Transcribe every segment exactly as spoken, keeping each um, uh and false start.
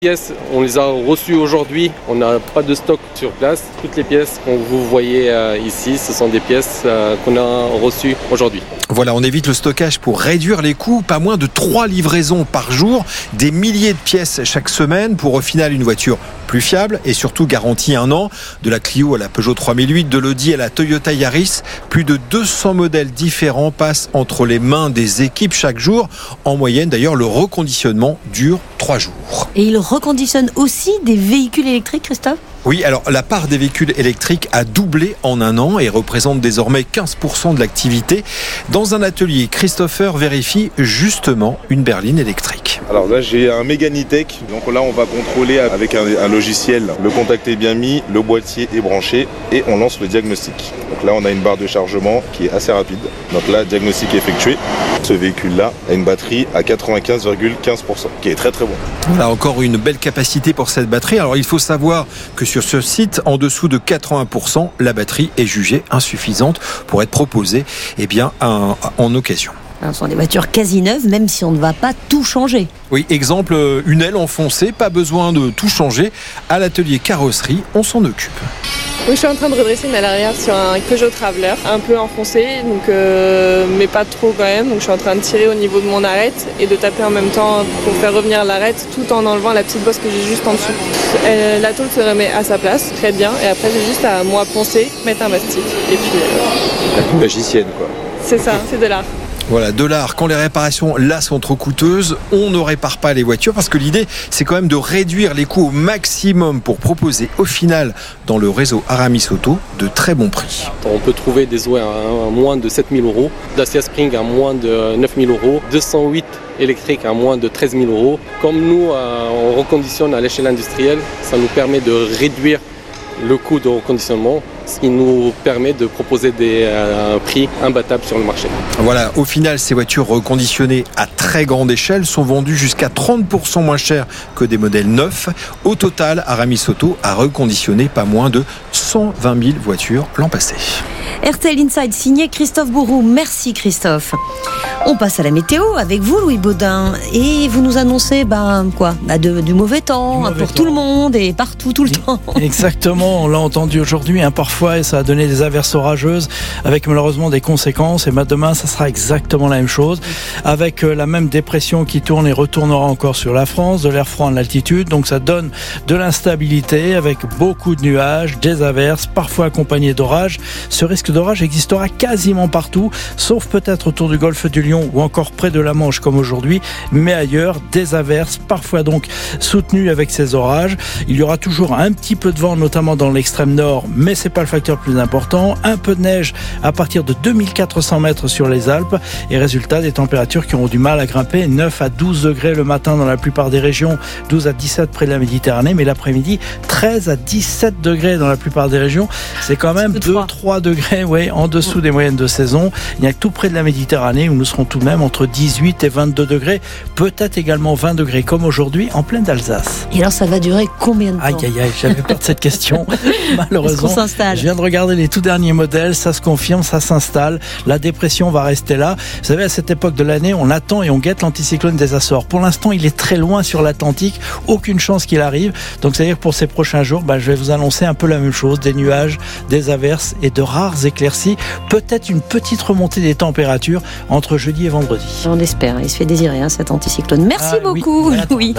pièces, on les a reçues aujourd'hui, on n'a pas de stock sur place. Toutes les pièces que vous voyez euh, ici, ce sont des pièces euh, qu'on a reçues aujourd'hui. Voilà, on évite le stockage pour réduire les coûts. Pas moins de trois livraisons par jour, des milliers de pièces chaque semaine pour au final une voiture plus fiable et surtout garantie un an. De la Clio à la Peugeot trois mille huit, de l'Audi à la Toyota Yaris, plus de deux cents modèles différents passent entre les mains des équipes chaque jour. En moyenne, d'ailleurs, le reconditionnement dure trois jours. Et ils reconditionnent aussi des véhicules électriques, Christophe ? Oui, alors la part des véhicules électriques a doublé en un an et représente désormais quinze pour cent de l'activité. Dans un atelier, Christopher vérifie justement une berline électrique. Alors là, j'ai un Mégane E-Tech. Donc là, on va contrôler avec un, un logiciel. Le contact est bien mis, le boîtier est branché et on lance le diagnostic. Donc là, on a une barre de chargement qui est assez rapide. Donc là, diagnostic est effectué. Ce véhicule-là a une batterie à quatre-vingt-quinze virgule quinze pour cent, qui est très très bon. Voilà, encore une belle capacité pour cette batterie. Alors il faut savoir que sur ce site, en dessous de quatre-vingts pour cent, la batterie est jugée insuffisante pour être proposée eh bien, en, en occasion. Ce sont des voitures quasi neuves, même si on ne va pas tout changer. Oui, exemple, une aile enfoncée, pas besoin de tout changer. À l'atelier carrosserie, on s'en occupe. Oui, je suis en train de redresser une aile arrière sur un Peugeot Traveller, un peu enfoncé, donc, euh, mais pas trop quand même. Donc je suis en train de tirer au niveau de mon arête et de taper en même temps pour faire revenir l'arête tout en enlevant la petite bosse que j'ai juste en dessous. Euh, la tôle se remet à sa place, très bien, et après j'ai juste à moi poncer, mettre un mastic. Et puis. Euh... La plus magicienne, quoi. C'est ça, c'est de l'art. Voilà, de l'art. Quand les réparations là sont trop coûteuses, on ne répare pas les voitures parce que l'idée, c'est quand même de réduire les coûts au maximum pour proposer au final dans le réseau Aramis Auto de très bons prix. On peut trouver des Zoé à moins de sept mille euros, Dacia Spring à moins de neuf mille euros, deux cent huit électriques à moins de treize mille euros. Comme nous, on reconditionne à l'échelle industrielle, ça nous permet de réduire le coût de reconditionnement, ce qui nous permet de proposer des euh, prix imbattables sur le marché. Voilà, au final, ces voitures reconditionnées à très grande échelle sont vendues jusqu'à trente pour cent moins cher que des modèles neufs. Au total, Aramis Auto a reconditionné pas moins de cent vingt mille voitures l'an passé. R T L Inside, signé Christophe Bourou. Merci Christophe. On passe à la météo avec vous, Louis Baudin. Et vous nous annoncez ben, quoi bah de, du mauvais temps du mauvais pour temps. Tout le monde et partout, tout le temps. Exactement, on l'a entendu aujourd'hui, hein, parfois, et ça a donné des averses orageuses avec malheureusement des conséquences. Et ben, demain, ça sera exactement la même chose, avec euh, la même dépression qui tourne et retournera encore sur la France, de l'air froid en altitude. Donc ça donne de l'instabilité avec beaucoup de nuages, des averses, parfois accompagnés d'orages. Ce risque d'orage existera quasiment partout, sauf peut-être autour du golfe du Lion ou encore près de la Manche comme aujourd'hui, mais ailleurs, des averses, parfois donc soutenues avec ces orages. Il y aura toujours un petit peu de vent, notamment dans l'extrême nord, mais c'est pas le facteur le plus important. Un peu de neige à partir de deux mille quatre cents mètres sur les Alpes et résultat, des températures qui auront du mal à grimper, neuf à douze degrés le matin dans la plupart des régions, douze à dix-sept près de la Méditerranée, mais l'après-midi, treize à dix-sept degrés dans la plupart des régions. C'est quand même deux à trois degrés ouais, en dessous des moyennes de saison. Il n'y a que tout près de la Méditerranée où nous serons tout de même entre dix-huit et vingt-deux degrés, peut-être également vingt degrés comme aujourd'hui en pleine d'Alsace. Et alors ça va durer combien de temps ? Aïe aïe aïe, j'avais peur de cette question. Malheureusement, est-ce qu'on s'installe ? Je viens de regarder les tout derniers modèles, ça se confirme, ça s'installe. La dépression va rester là. Vous savez, à cette époque de l'année, on attend et on guette l'anticyclone des Açores. Pour l'instant, il est très loin sur l'Atlantique, aucune chance qu'il arrive. Donc c'est-à-dire que pour ces prochains jours, bah, je vais vous annoncer un peu la même chose, des nuages, des averses et de rares éclaircies. Peut-être une petite remontée des températures entre jeudi et vendredi. On espère, il se fait désirer hein, cet anticyclone. Merci ah, beaucoup, oui, Louis.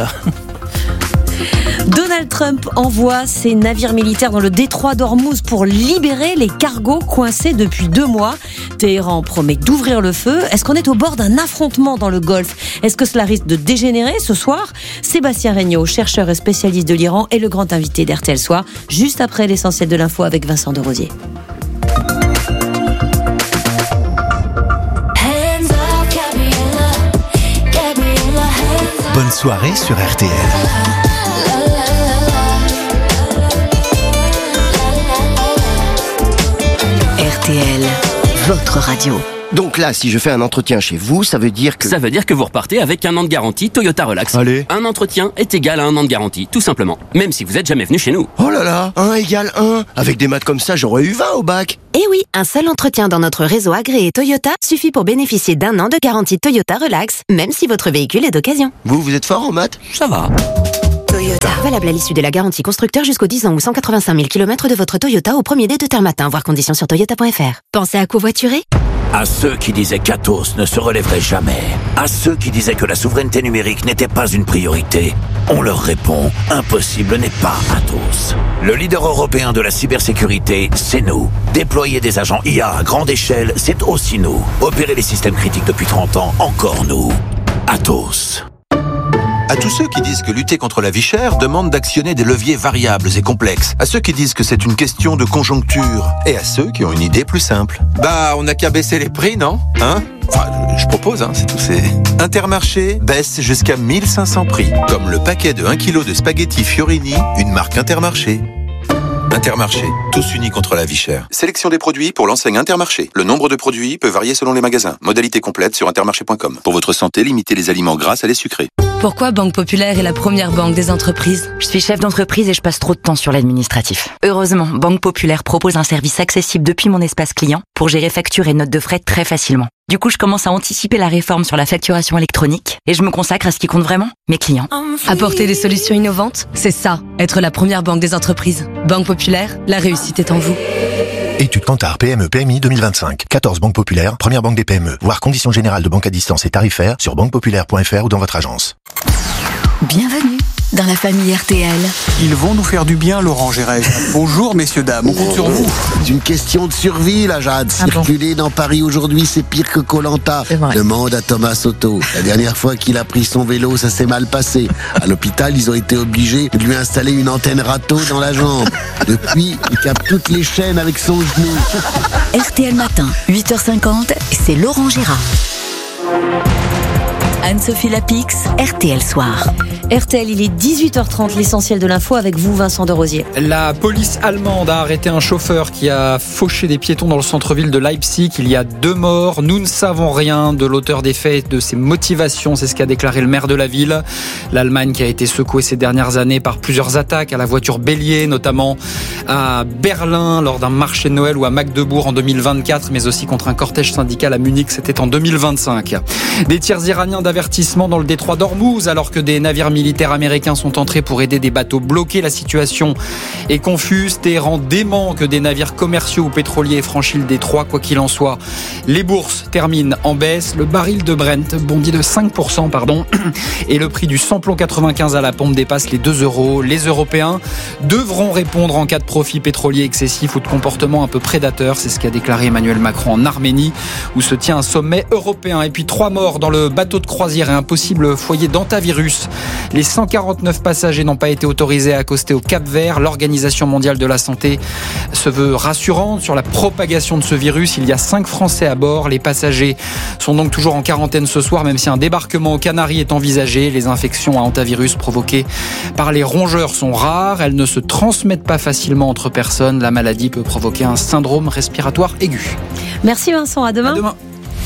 Donald Trump envoie ses navires militaires dans le détroit d'Ormuz pour libérer les cargos coincés depuis deux mois. Téhéran promet d'ouvrir le feu. Est-ce qu'on est au bord d'un affrontement dans le Golfe ? Est-ce que cela risque de dégénérer ce soir ? Sébastien Regnault, chercheur et spécialiste de l'Iran, est le grand invité d'R T L Soir, juste après l'essentiel de l'info avec Vincent de Rosier. Bonne soirée sur R T L. R T L, votre radio. Donc là, si je fais un entretien chez vous, ça veut dire que... Ça veut dire que vous repartez avec un an de garantie Toyota Relax. Allez. Un entretien est égal à un an de garantie, tout simplement. Même si vous êtes jamais venu chez nous. Oh là là, un égale un. Avec des maths comme ça, j'aurais eu vingt au bac. Eh oui, un seul entretien dans notre réseau agréé Toyota suffit pour bénéficier d'un an de garantie Toyota Relax, même si votre véhicule est d'occasion. Vous, vous êtes fort en maths ? Ça va. Toyota. Valable à l'issue de la garantie constructeur jusqu'aux dix ans ou cent quatre-vingt-cinq mille kilomètres de votre Toyota au premier dé de terme matin. Voir conditions sur toyota point f r. Pensez à covoiturer ? À ceux qui disaient qu'Atos ne se relèverait jamais, à ceux qui disaient que la souveraineté numérique n'était pas une priorité, on leur répond, impossible n'est pas Atos. Le leader européen de la cybersécurité, c'est nous. Déployer des agents I A à grande échelle, c'est aussi nous. Opérer les systèmes critiques depuis trente ans, encore nous. Atos. À tous ceux qui disent que lutter contre la vie chère demande d'actionner des leviers variables et complexes. À ceux qui disent que c'est une question de conjoncture. Et à ceux qui ont une idée plus simple. Bah, on n'a qu'à baisser les prix, non ? Hein ? Enfin, je, je propose, hein, c'est tout. C'est... Intermarché baisse jusqu'à mille cinq cents prix. Comme le paquet de un kilo de spaghettis Fiorini, une marque Intermarché. Intermarché, tous unis contre la vie chère. Sélection des produits pour l'enseigne Intermarché. Le nombre de produits peut varier selon les magasins. Modalité complète sur intermarché point com. Pour votre santé, limitez les aliments gras à les sucrés. Pourquoi Banque Populaire est la première banque des entreprises ? Je suis chef d'entreprise et je passe trop de temps sur l'administratif. Heureusement, Banque Populaire propose un service accessible depuis mon espace client pour gérer factures et notes de frais très facilement. Du coup, je commence à anticiper la réforme sur la facturation électronique et je me consacre à ce qui compte vraiment, mes clients. Apporter des solutions innovantes, c'est ça, être la première banque des entreprises. Banque Populaire, la réussite est en vous. Étude Kantar P M E P M I deux mille vingt-cinq. quatorze banques populaires, première banque des P M E. Voir conditions générales de banque à distance et tarifaires sur banque populaire point f r ou dans votre agence. Bienvenue dans la famille R T L. Ils vont nous faire du bien, Laurent Gérès. Bonjour, messieurs, dames, on compte sur vous. C'est une question de survie, là, Jade. Circuler ah bon dans Paris aujourd'hui, c'est pire que Koh-Lanta. Demande à Thomas Soto. La dernière fois qu'il a pris son vélo, ça s'est mal passé. À l'hôpital, ils ont été obligés de lui installer une antenne râteau dans la jambe. Depuis, il capte toutes les chaînes avec son genou. R T L Matin, huit heures cinquante, c'est Laurent Gérard. Anne-Sophie Lapix, R T L Soir. R T L, il est dix-huit heures trente, l'essentiel de l'info avec vous, Vincent de Rosier. La police allemande a arrêté un chauffeur qui a fauché des piétons dans le centre-ville de Leipzig. Il y a deux morts. Nous ne savons rien de l'auteur des faits et de ses motivations. C'est ce qu'a déclaré le maire de la ville. L'Allemagne qui a été secouée ces dernières années par plusieurs attaques à la voiture bélier, notamment à Berlin lors d'un marché de Noël ou à Magdebourg en deux mille vingt-quatre, mais aussi contre un cortège syndical à Munich, c'était en deux mille vingt-cinq. Des tirs iraniens d'avertissement dans le détroit d'Ormuz alors que des navires militaires américains sont entrés pour aider des bateaux bloqués. La situation est confuse. Téhéran dément que des navires commerciaux ou pétroliers aient franchi le détroit. Quoi qu'il en soit, les bourses terminent en baisse. Le baril de Brent bondit de cinq pour cent, pardon, et le prix du samplon quatre-vingt-quinze à la pompe dépasse les deux euros. Les Européens devront répondre en cas de profit pétrolier excessif ou de comportement un peu prédateur. C'est ce qu'a déclaré Emmanuel Macron en Arménie, où se tient un sommet européen. Et puis trois morts dans le bateau de croisière et un possible foyer d'antavirus. Les cent quarante-neuf passagers n'ont pas été autorisés à accoster au Cap-Vert. L'Organisation mondiale de la santé se veut rassurante sur la propagation de ce virus. Il y a cinq Français à bord. Les passagers sont donc toujours en quarantaine ce soir, même si un débarquement aux Canaries est envisagé. Les infections à antavirus provoquées par les rongeurs sont rares. Elles ne se transmettent pas facilement entre personnes. La maladie peut provoquer un syndrome respiratoire aigu. Merci Vincent, à demain. À demain.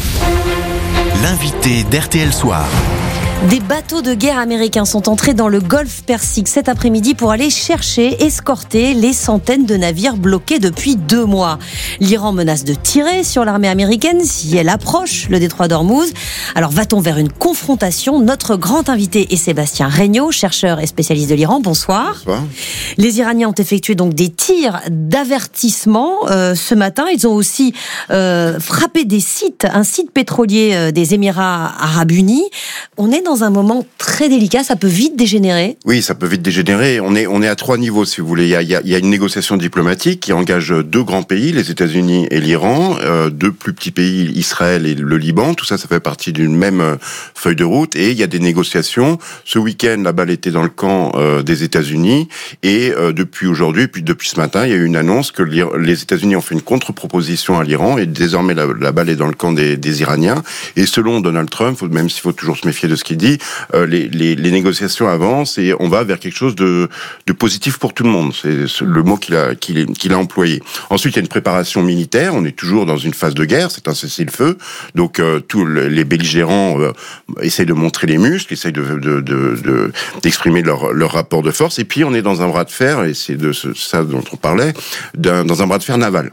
L'invité d'R T L Soir. Des bateaux de guerre américains sont entrés dans le golfe Persique cet après-midi pour aller chercher, escorter les centaines de navires bloqués depuis deux mois. L'Iran menace de tirer sur l'armée américaine si elle approche le détroit d'Ormuz. Alors va-t-on vers une confrontation ? Notre grand invité est Sébastien Regnault, chercheur et spécialiste de l'Iran. Bonsoir. Bonsoir. Les Iraniens ont effectué donc des tirs d'avertissement euh, ce matin. Ils ont aussi euh, frappé des sites, un site pétrolier euh, des Émirats Arabes Unis. On est dans un moment très délicat, ça peut vite dégénérer. Oui, ça peut vite dégénérer. On est, on est à trois niveaux, si vous voulez. Il y a, il y a, il y a une négociation diplomatique qui engage deux grands pays, les États-Unis et l'Iran, euh, deux plus petits pays, Israël et le Liban. Tout ça, ça fait partie d'une même feuille de route. Et il y a des négociations. Ce week-end, la balle était dans le camp euh, des États-Unis. Et euh, depuis aujourd'hui, puis depuis ce matin, il y a eu une annonce que les États-Unis ont fait une contre-proposition à l'Iran. Et désormais, la, la balle est dans le camp des, des Iraniens. Et selon Donald Trump, même s'il faut toujours se méfier de ce qu'il dit, euh, les, les, les négociations avancent et on va vers quelque chose de, de positif pour tout le monde. C'est le mot qu'il a, qu'il, qu'il a employé. Ensuite, il y a une préparation militaire. On est toujours dans une phase de guerre. C'est un cessez-le-feu. Donc, euh, tous les belligérants euh, essayent de montrer les muscles, essayent de, de, de, de, d'exprimer leur, leur rapport de force. Et puis, on est dans un bras de fer, et c'est de ce, ça dont on parlait, d'un, dans un bras de fer naval.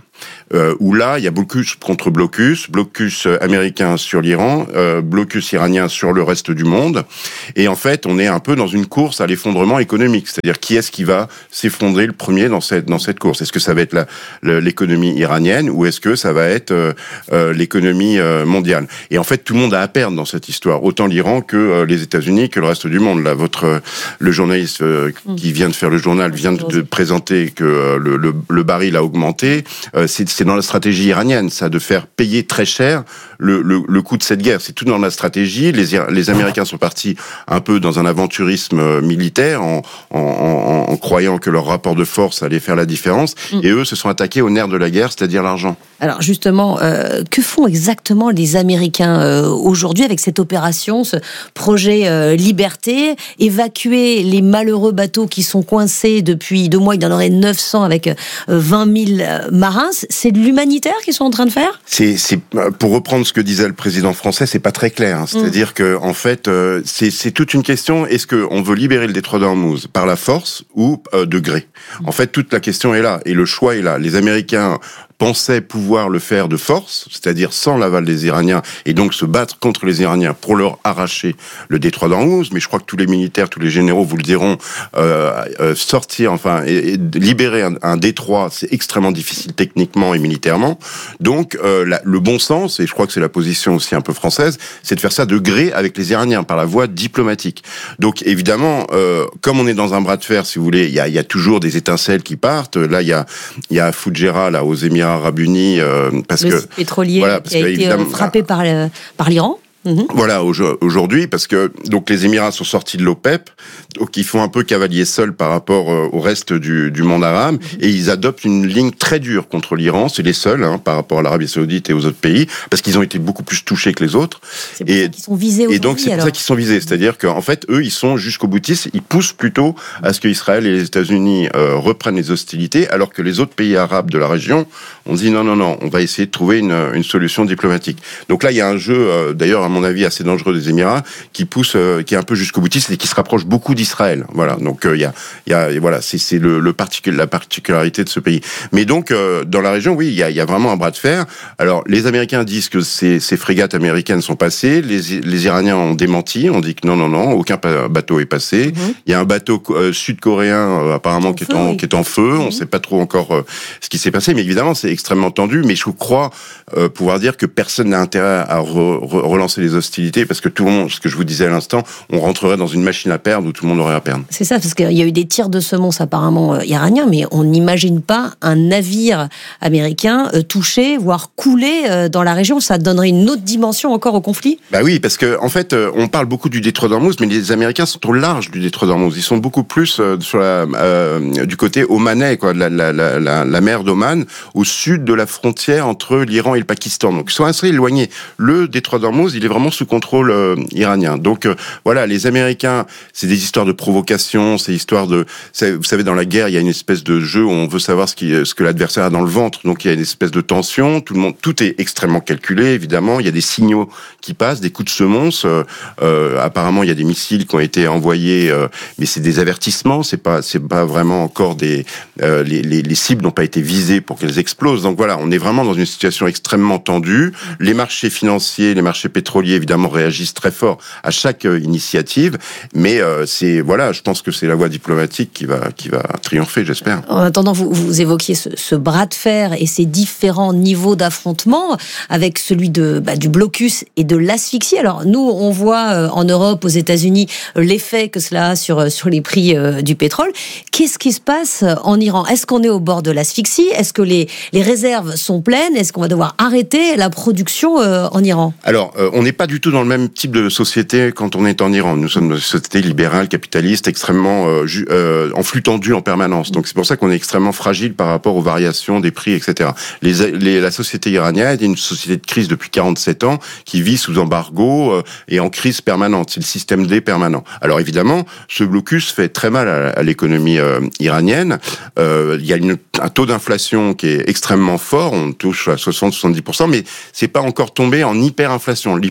euh, où là, il y a blocus contre blocus, blocus américain sur l'Iran, euh, blocus iranien sur le reste du monde. Et en fait, on est un peu dans une course à l'effondrement économique. C'est-à-dire, qui est-ce qui va s'effondrer le premier dans cette, dans cette course? Est-ce que ça va être la, la, l'économie iranienne ou est-ce que ça va être euh, euh, l'économie euh, mondiale? Et en fait, tout le monde a à perdre dans cette histoire. Autant l'Iran que euh, les États-Unis, que le reste du monde. Là, votre, euh, le journaliste euh, qui vient de faire le journal vient de, de présenter que euh, le, le, le baril a augmenté. Euh, c'est, c'est dans la stratégie iranienne, ça, de faire payer très cher le, le, le coût de cette guerre. C'est tout dans la stratégie. Les, les Américains sont partis un peu dans un aventurisme militaire en, en, en, en croyant que leur rapport de force allait faire la différence. Mm. Et eux se sont attaqués au nerf de la guerre, c'est-à-dire l'argent. Alors justement, euh, que font exactement les Américains euh, aujourd'hui avec cette opération, ce projet euh, Liberté? Évacuer les malheureux bateaux qui sont coincés depuis deux mois, il y en aurait neuf cents avec euh, vingt mille marins. C'est de l'humanitaire qu'ils sont en train de faire? C'est, c'est pour reprendre ce que disait le président français, c'est pas très clair. Hein. C'est-à-dire mmh. que en fait, euh, c'est, c'est toute une question. Est-ce que on veut libérer le détroit d'Ormuz par la force ou euh, de gré? En fait, toute la question est là et le choix est là. Les Américains pensaient pouvoir le faire de force, c'est-à-dire sans l'aval des Iraniens, et donc se battre contre les Iraniens pour leur arracher le détroit d'Ormuz. Mais je crois que tous les militaires, tous les généraux vous le diront, euh, euh, sortir, enfin, et, et libérer un, un détroit, c'est extrêmement difficile techniquement et militairement. Donc, euh, la, le bon sens, et je crois que c'est la position aussi un peu française, c'est de faire ça de gré avec les Iraniens, par la voie diplomatique. Donc, évidemment, euh, comme on est dans un bras de fer, si vous voulez, il y a, y a toujours des étincelles qui partent. Là, il y a, il y a Fujairah, là, aux Émirats Arabes Unis, euh, parce le que site pétrolier voilà, parce qui a été frappé par, le, par l'Iran. Mmh. Voilà, aujourd'hui, parce que donc les Émirats sont sortis de l'OPEP, donc ils font un peu cavalier seul par rapport au reste du, du monde arabe, mmh. et ils adoptent une ligne très dure contre l'Iran. C'est les seuls hein, par rapport à l'Arabie Saoudite et aux autres pays, parce qu'ils ont été beaucoup plus touchés que les autres. C'est pour et, ça qu'ils sont visés aujourd'hui. Et donc c'est pour alors. ça qu'ils sont visés, c'est-à-dire qu'en fait eux ils sont jusqu'au boutiste, ils poussent plutôt à ce qu'Israël et les États-Unis euh, reprennent les hostilités, alors que les autres pays arabes de la région ont dit non non non, on va essayer de trouver une, une solution diplomatique. Donc là il y a un jeu, euh, d'ailleurs à mon avis assez dangereux des Émirats, qui pousse, euh, qui est un peu jusqu'au boutiste et qui se rapproche beaucoup d'Israël. Voilà. Donc il euh, y a, il y a, voilà, c'est, c'est le, le particul, la particularité de ce pays. Mais donc euh, dans la région, oui, il y a, il y a vraiment un bras de fer. Alors les Américains disent que ces, ces frégates américaines sont passées. Les, les Iraniens ont démenti. On dit que non, non, non, aucun bateau est passé. Mm-hmm. Il y a un bateau euh, sud-coréen euh, apparemment qui est, en, oui. qui est en feu. Mm-hmm. On ne sait pas trop encore euh, ce qui s'est passé, mais évidemment c'est extrêmement tendu. Mais je crois euh, pouvoir dire que personne n'a intérêt à re, re, relancer les hostilités, parce que tout le monde, ce que je vous disais à l'instant, on rentrerait dans une machine à perdre où tout le monde aurait à perdre. C'est ça, parce qu'il y a eu des tirs de semonce apparemment euh, iraniens, mais on n'imagine pas un navire américain euh, touché, voire coulé euh, dans la région. Ça donnerait une autre dimension encore au conflit. Bah oui, parce que en fait, euh, on parle beaucoup du détroit d'Ormuz, mais les Américains sont au large du détroit d'Ormuz. Ils sont beaucoup plus euh, sur la, euh, du côté omanais, quoi, la, la, la, la, la mer d'Oman, au sud de la frontière entre l'Iran et le Pakistan. Donc ils sont assez éloignés. Le détroit d'Ormuz, il est vraiment sous contrôle euh, iranien. Donc euh, voilà, les Américains, c'est des histoires de provocation, c'est histoire de, vous savez, dans la guerre, il y a une espèce de jeu où on veut savoir ce, qui, ce que l'adversaire a dans le ventre. Donc il y a une espèce de tension. Tout le monde, tout est extrêmement calculé, évidemment. Il y a des signaux qui passent, des coups de semonce. Euh, euh, apparemment, il y a des missiles qui ont été envoyés, euh, mais c'est des avertissements. C'est pas, c'est pas vraiment encore des, euh, les, les, les cibles n'ont pas été visées pour qu'elles explosent. Donc voilà, on est vraiment dans une situation extrêmement tendue. Les marchés financiers, les marchés pétroliers, évidemment, réagissent très fort à chaque euh, initiative, mais euh, c'est voilà, je pense que c'est la voie diplomatique qui va qui va triompher, j'espère. En attendant, vous, vous évoquiez ce, ce bras de fer et ces différents niveaux d'affrontement, avec celui de bah, du blocus et de l'asphyxie. Alors nous, on voit euh, en Europe, aux États-Unis, euh, l'effet que cela a sur sur les prix euh, du pétrole. Qu'est-ce qui se passe en Iran? Est-ce qu'on est au bord de l'asphyxie? Est-ce que les les réserves sont pleines? Est-ce qu'on va devoir arrêter la production euh, en Iran? Alors, euh, on n'est pas du tout dans le même type de société quand on est en Iran. Nous sommes une société libérale, capitaliste, extrêmement euh, ju- euh, en flux tendu en permanence. Donc c'est pour ça qu'on est extrêmement fragile par rapport aux variations des prix, et cetera. Les, les, la société iranienne est une société de crise depuis quarante-sept ans qui vit sous embargo euh, et en crise permanente. C'est le système D permanent. Alors évidemment, ce blocus fait très mal à, à l'économie euh, iranienne. Euh, il y a une, un taux d'inflation qui est extrêmement fort. On touche à soixante à soixante-dix pour cent, mais c'est pas encore tombé en hyperinflation.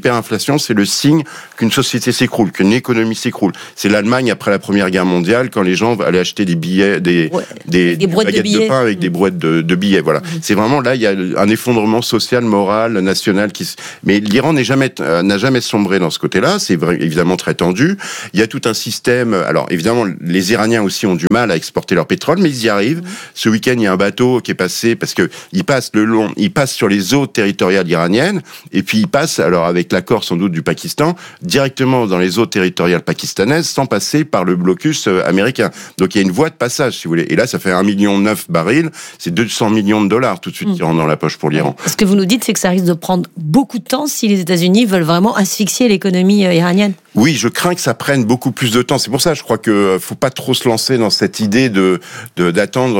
l'hyperinflation, c'est le signe qu'une société s'écroule, qu'une économie s'écroule. C'est l'Allemagne après la Première Guerre mondiale, quand les gens allaient acheter des billets, des, ouais, des, des des baguettes de, de pain avec mmh. des brouettes de, de billets. Voilà. Mmh. C'est vraiment là, il y a un effondrement social, moral, national. Qui... Mais l'Iran n'est jamais, euh, n'a jamais sombré dans ce côté-là. C'est vrai, évidemment très tendu. Il y a tout un système. Alors évidemment, les Iraniens aussi ont du mal à exporter leur pétrole, mais ils y arrivent. Mmh. Ce week-end, il y a un bateau qui est passé parce que il passe le long, il passe sur les eaux territoriales iraniennes, et puis il passe, alors avec l'accord sans doute du Pakistan, directement dans les eaux territoriales pakistanaises, sans passer par le blocus américain. Donc il y a une voie de passage, si vous voulez. Et là, ça fait un virgule neuf million barils, c'est deux cents millions de dollars tout de suite mmh. qui rentrent dans la poche pour l'Iran. Ce que vous nous dites, c'est que ça risque de prendre beaucoup de temps si les États-Unis veulent vraiment asphyxier l'économie iranienne. Oui, je crains que ça prenne beaucoup plus de temps. C'est pour ça, je crois que faut pas trop se lancer dans cette idée de, de d'attendre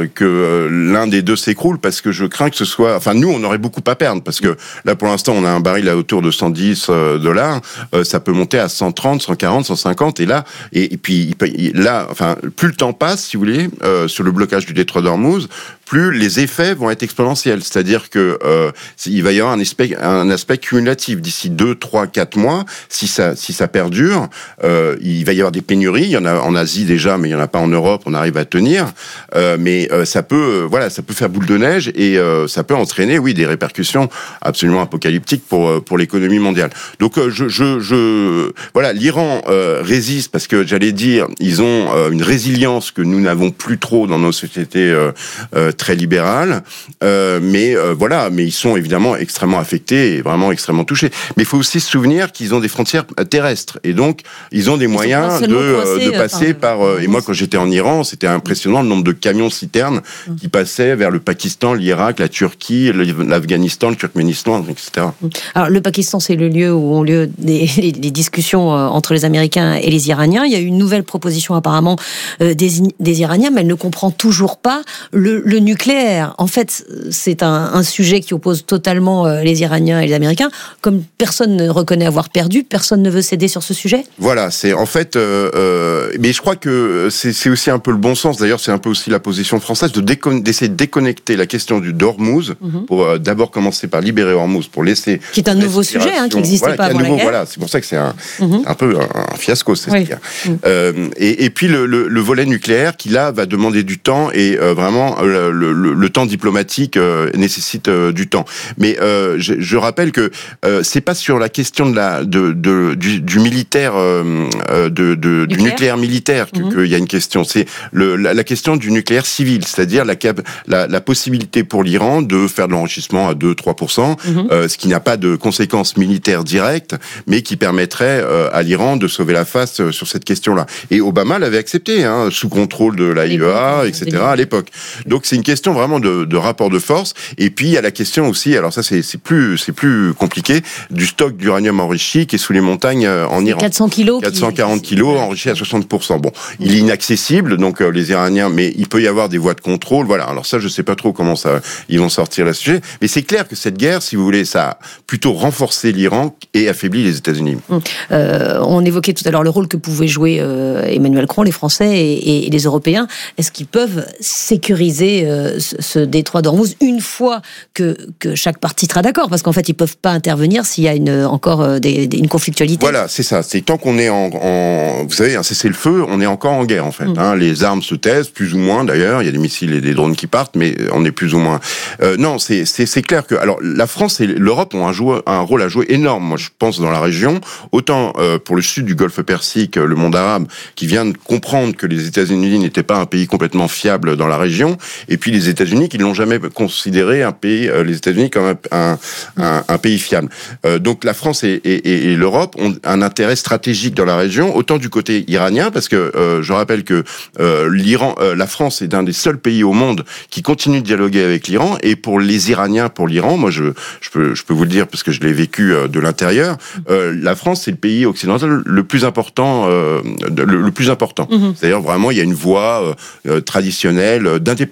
que l'un des deux s'écroule, parce que je crains que ce soit. Enfin, nous, on aurait beaucoup à perdre, parce que là, pour l'instant, on a un baril à autour de cent dix dollars. Euh, ça peut monter à cent trente, cent quarante, cent cinquante, et là, et, et puis là, enfin, plus le temps passe, si vous voulez, euh, sur le blocage du détroit d'Ormuz, plus les effets vont être exponentiels. C'est-à-dire que euh, il va y avoir un aspect, un aspect cumulatif d'ici deux, trois, quatre mois. Si ça, si ça perdure, euh, il va y avoir des pénuries. Il y en a en Asie déjà, mais il y en a pas en Europe. On arrive à tenir, euh, mais euh, ça peut, euh, voilà, ça peut faire boule de neige et euh, ça peut entraîner, oui, des répercussions absolument apocalyptiques pour pour l'économie mondiale. Donc, euh, je, je, je, voilà, l'Iran euh, résiste parce que j'allais dire, ils ont euh, une résilience que nous n'avons plus trop dans nos sociétés euh, euh, très libérales, euh, mais euh, voilà, mais ils sont évidemment extrêmement affectés et vraiment extrêmement touchés. Mais il faut aussi se souvenir qu'ils ont des frontières terrestres et donc ils ont des ils moyens de, coincés, de passer euh, par. Euh, et moi, quand j'étais en Iran, c'était impressionnant le nombre de camions citernes mmh. qui passaient vers le Pakistan, l'Irak, la Turquie, l'Afghanistan, le Turkménistan, et cetera. Alors le Pakistan, c'est le lieu où ont lieu des, les, les discussions entre les Américains et les Iraniens. Il y a eu une nouvelle proposition apparemment euh, des, des Iraniens, mais elle ne comprend toujours pas le, le nucléaire. En fait, c'est un, un sujet qui oppose totalement euh, les Iraniens et les Américains. Comme personne ne reconnaît avoir perdu, personne ne veut céder sur ce sujet. Voilà, c'est en fait, euh, euh, mais je crois que c'est, c'est aussi un peu le bon sens. D'ailleurs, c'est un peu aussi la position française de décon- d'essayer de déconnecter la question du d'Ormuz mm-hmm. pour euh, d'abord commencer par libérer Ormuz pour laisser. Qui est un nouveau sujet, hein, qui n'existait voilà, pas avant nouveau, la guerre. Voilà, c'est pour ça que c'est un, mm-hmm. un peu un, un fiasco, c'est oui. ce mm. euh, et, et puis le, le, le volet nucléaire qui là va demander du temps et euh, vraiment le, le, le temps diplomatique euh, nécessite euh, du temps. Mais euh, je, je rappelle que euh, c'est pas sur la question de la de, de du, du militaire euh, de, de du nucléaire militaire qu'il mm-hmm. y a une question. C'est le, la, la question du nucléaire civil, c'est-à-dire la, la, la possibilité pour l'Iran de faire de l'enrichissement à deux à trois pour cent, mm-hmm. euh, ce qui n'a pas de conséquences militaires directes, mais qui permettrait euh, à l'Iran de sauver la face euh, sur cette question-là. Et Obama l'avait accepté, hein, sous contrôle de l'A I E A, et cetera à l'époque. Donc c'est une question vraiment de, de rapport de force. Et puis il y a la question aussi, alors ça c'est, c'est plus c'est plus compliqué, du stock d'uranium enrichi qui est sous les montagnes euh, en Iran. quatre cents kilos. quatre cent quarante kilos enrichis à soixante pour cent. Bon, il est inaccessible, donc euh, les Iraniens, mais il peut y avoir des voies de contrôle. Voilà. Alors ça, je sais pas trop comment ça ils vont sortir là-dessus. Mais c'est clair que cette guerre, si vous voulez, ça a plutôt renforcé l'Iran et affaibli les États-Unis. Euh, on évoquait tout à l'heure le rôle que pouvaient jouer euh, Emmanuel Macron, les Français et, et les Européens. Est-ce qu'ils peuvent sécuriser euh, ce, ce détroit d'Ormuz une fois que, que chaque partie sera d'accord? Parce qu'en fait, ils peuvent pas intervenir s'il y a une, encore euh, des, des, une conflictualité. Voilà, c'est ça. C'est tant qu'on est en, en vous savez, un cessez-le-feu, on est encore en guerre en fait. Mmh. Hein, les armes se taisent, plus ou moins d'ailleurs. Il y a des missiles et des drones qui partent, mais on est plus ou moins. Euh, non, c'est, c'est c'est clair que alors la France et l'Europe ont un, joueur, un rôle à jouer énorme. Moi, je pense dans la région, autant euh, pour le sud du Golfe Persique, le monde arabe, qui vient de comprendre que les États-Unis n'étaient pas un pays complètement fiable dans la région, et puis les États-Unis qui n'ont jamais considéré un pays, euh, les États-Unis comme un, un, un, un pays fiable. Euh, donc la France et, et, et l'Europe ont un intérêt stratégique dans la région, autant du côté iranien, parce que euh, je rappelle que euh, l'Iran, euh, la France est un des seuls pays au monde qui continue de dialoguer avec l'Iran, et pour les Iraniens, pour l'Iran, moi je, je peux, je peux vous le dire parce que je l'ai vécu euh, de l'intérieur, euh, la France c'est le pays occidental le plus important, euh, le, le plus important. Mmh. C'est-à-dire vraiment il y a une voie euh, traditionnelle d'indépendance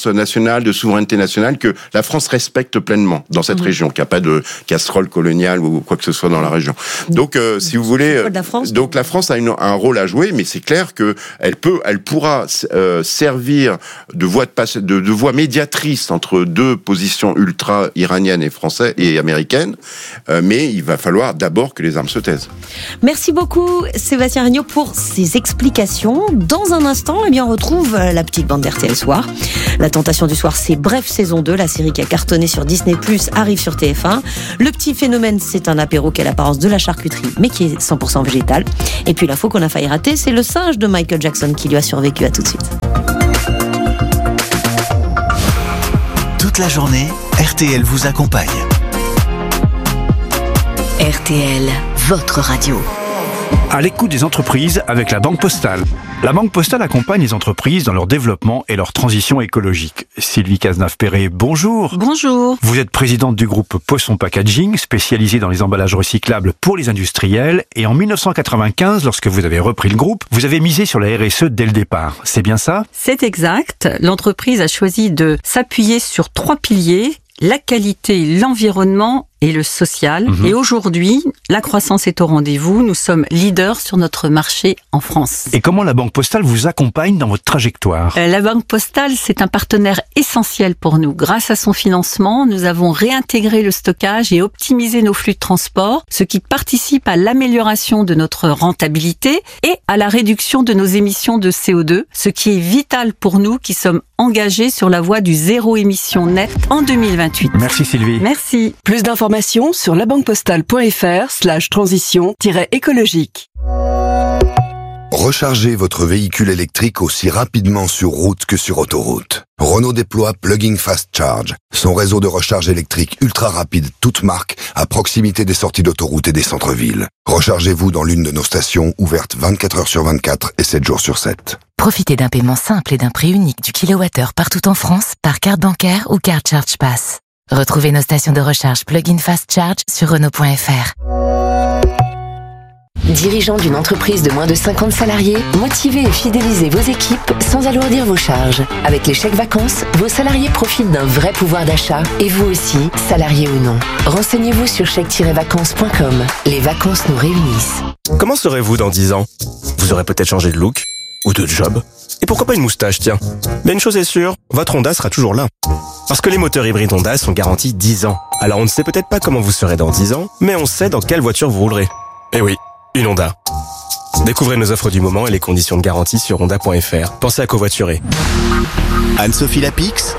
nationale, de souveraineté nationale que la France respecte pleinement dans cette mmh. région, qu'il n'y a pas de casserole coloniale ou quoi que ce soit dans la région. Donc, euh, si vous voulez, la France, donc la France a une, un rôle à jouer, mais c'est clair que elle peut, elle pourra euh, servir de voie de, passe, de, de voie médiatrice entre deux positions ultra iraniennes et françaises et américaines, euh, mais il va falloir d'abord que les armes se taisent. Merci beaucoup Sébastien Regnault pour ces explications. Dans un instant, eh bien, on retrouve la petite bande d'R T L Soir. La tentation du soir, c'est Bref saison deux, la série qui a cartonné sur Disney plus, arrive sur T F un. Le petit phénomène, c'est un apéro qui a l'apparence de la charcuterie, mais qui est cent pour cent végétal. Et puis l'info qu'on a failli rater, c'est le singe de Michael Jackson qui lui a survécu. À tout de suite. Toute la journée, R T L vous accompagne. R T L, votre radio. À l'écoute des entreprises avec la Banque Postale. La Banque Postale accompagne les entreprises dans leur développement et leur transition écologique. Sylvie Cazenave-Perret, bonjour. Bonjour. Vous êtes présidente du groupe Poisson Packaging, spécialisé dans les emballages recyclables pour les industriels. Et en dix-neuf cent quatre-vingt-quinze, lorsque vous avez repris le groupe, vous avez misé sur la R S E dès le départ. C'est bien ça ? C'est exact. L'entreprise a choisi de s'appuyer sur trois piliers: la qualité, l'environnement et le social. Mmh. Et aujourd'hui, la croissance est au rendez-vous. Nous sommes leaders sur notre marché en France. Et comment la Banque Postale vous accompagne dans votre trajectoire ? euh, La Banque Postale, c'est un partenaire essentiel pour nous. Grâce à son financement, nous avons réintégré le stockage et optimisé nos flux de transport, ce qui participe à l'amélioration de notre rentabilité et à la réduction de nos émissions de C O deux, ce qui est vital pour nous qui sommes engagés sur la voie du zéro émission net en deux mille vingt-huit. Merci Sylvie. Merci. Plus d'informations sur labanquepostale.fr slash transition-écologique. Rechargez votre véhicule électrique aussi rapidement sur route que sur autoroute. Renault déploie Plug-in Fast Charge, son réseau de recharge électrique ultra rapide, toute marque, à proximité des sorties d'autoroute et des centres-villes. Rechargez-vous dans l'une de nos stations ouvertes vingt-quatre heures sur vingt-quatre et sept jours sur sept. Profitez d'un paiement simple et d'un prix unique du kilowattheure partout en France par carte bancaire ou carte Charge Pass. Retrouvez nos stations de recharge Plug-in Fast Charge sur Renault point F R. Dirigeant d'une entreprise de moins de cinquante salariés, motivez et fidélisez vos équipes sans alourdir vos charges. Avec les chèques vacances, vos salariés profitent d'un vrai pouvoir d'achat et vous aussi, salariés ou non. Renseignez-vous sur chèque tiret vacances point com. Les vacances nous réunissent. Comment serez-vous dans dix ans ? Vous aurez peut-être changé de look ou de job. Et pourquoi pas une moustache, tiens. Mais une chose est sûre, votre Honda sera toujours là. Parce que les moteurs hybrides Honda sont garantis dix ans. Alors on ne sait peut-être pas comment vous serez dans dix ans, mais on sait dans quelle voiture vous roulerez. Eh oui, une Honda. Découvrez nos offres du moment et les conditions de garantie sur honda point F R. Pensez à covoiturer. Anne-Sophie Lapix,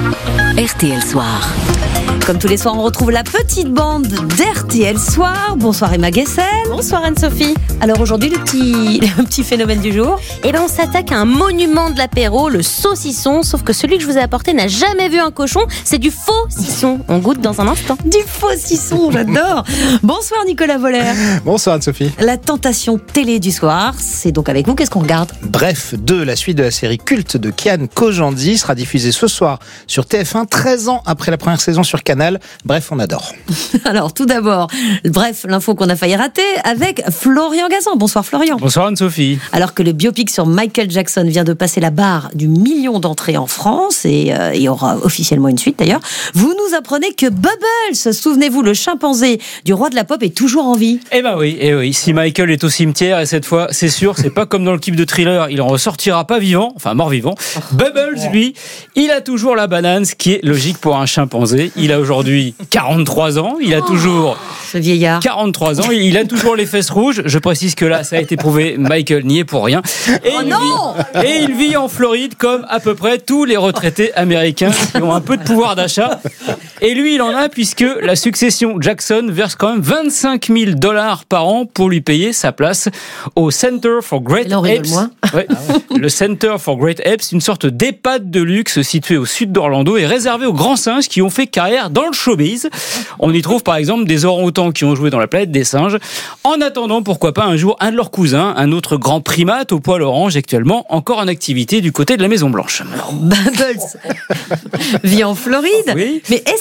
R T L Soir. Comme tous les soirs, on retrouve la petite bande d'R T L Soir. Bonsoir Emma Guessel. Bonsoir Anne-Sophie. Alors aujourd'hui, le petit, le petit phénomène du jour. Eh ben, on s'attaque à un monument de l'apéro, le saucisson. Sauf que celui que je vous ai apporté n'a jamais vu un cochon. C'est du faux cisson. On goûte dans un instant. Du faux cisson, j'adore. Bonsoir Nicolas Voller. Bonsoir Anne-Sophie. La tentation télé du soir, c'est donc avec nous. Qu'est-ce qu'on regarde ? Bref, deux, la suite de la série culte de Kian Kojandi sera diffusée ce soir sur T F un, treize ans après la première saison sur Canal. Bref, on adore. Alors, tout d'abord, bref, l'info qu'on a failli rater avec Florian Gazan. Bonsoir Florian. Bonsoir Anne-Sophie. Alors que le biopic sur Michael Jackson vient de passer la barre du million d'entrées en France, et euh, il y aura officiellement une suite d'ailleurs, vous nous apprenez que Bubbles, souvenez-vous, le chimpanzé du roi de la pop, est toujours en vie. Eh ben oui, eh oui. Si Michael est au cimetière, et cette fois, c'est sûr, c'est pas comme dans le clip de Thriller, il en ressortira pas vivant, enfin mort-vivant. Bubbles, lui, il a toujours la banane, ce qui est logique pour un chimpanzé. Il a aujourd'hui quarante-trois ans, il a toujours... Ce vieillard. quarante-trois ans, il a toujours les fesses rouges. Je précise que là, ça a été prouvé, Michael n'y est pour rien. Et, oh il non vit, et il vit en Floride comme à peu près tous les retraités américains qui ont un peu de pouvoir d'achat. Et lui, il en a puisque la succession Jackson verse quand même vingt-cinq mille dollars par an pour lui payer sa place au Center for Great Apes. Ouais. Le Center for Great Apes, une sorte d'EHPAD de luxe situé au sud d'Orlando et réservé aux grands singes qui ont fait carrière dans le showbiz. On y trouve par exemple des orang-outans qui ont joué dans La Planète des singes. En attendant, pourquoi pas un jour un de leurs cousins, un autre grand primate au poil orange, actuellement encore en activité du côté de la Maison Blanche. Bubbles vit en Floride. Oui. Mais est-ce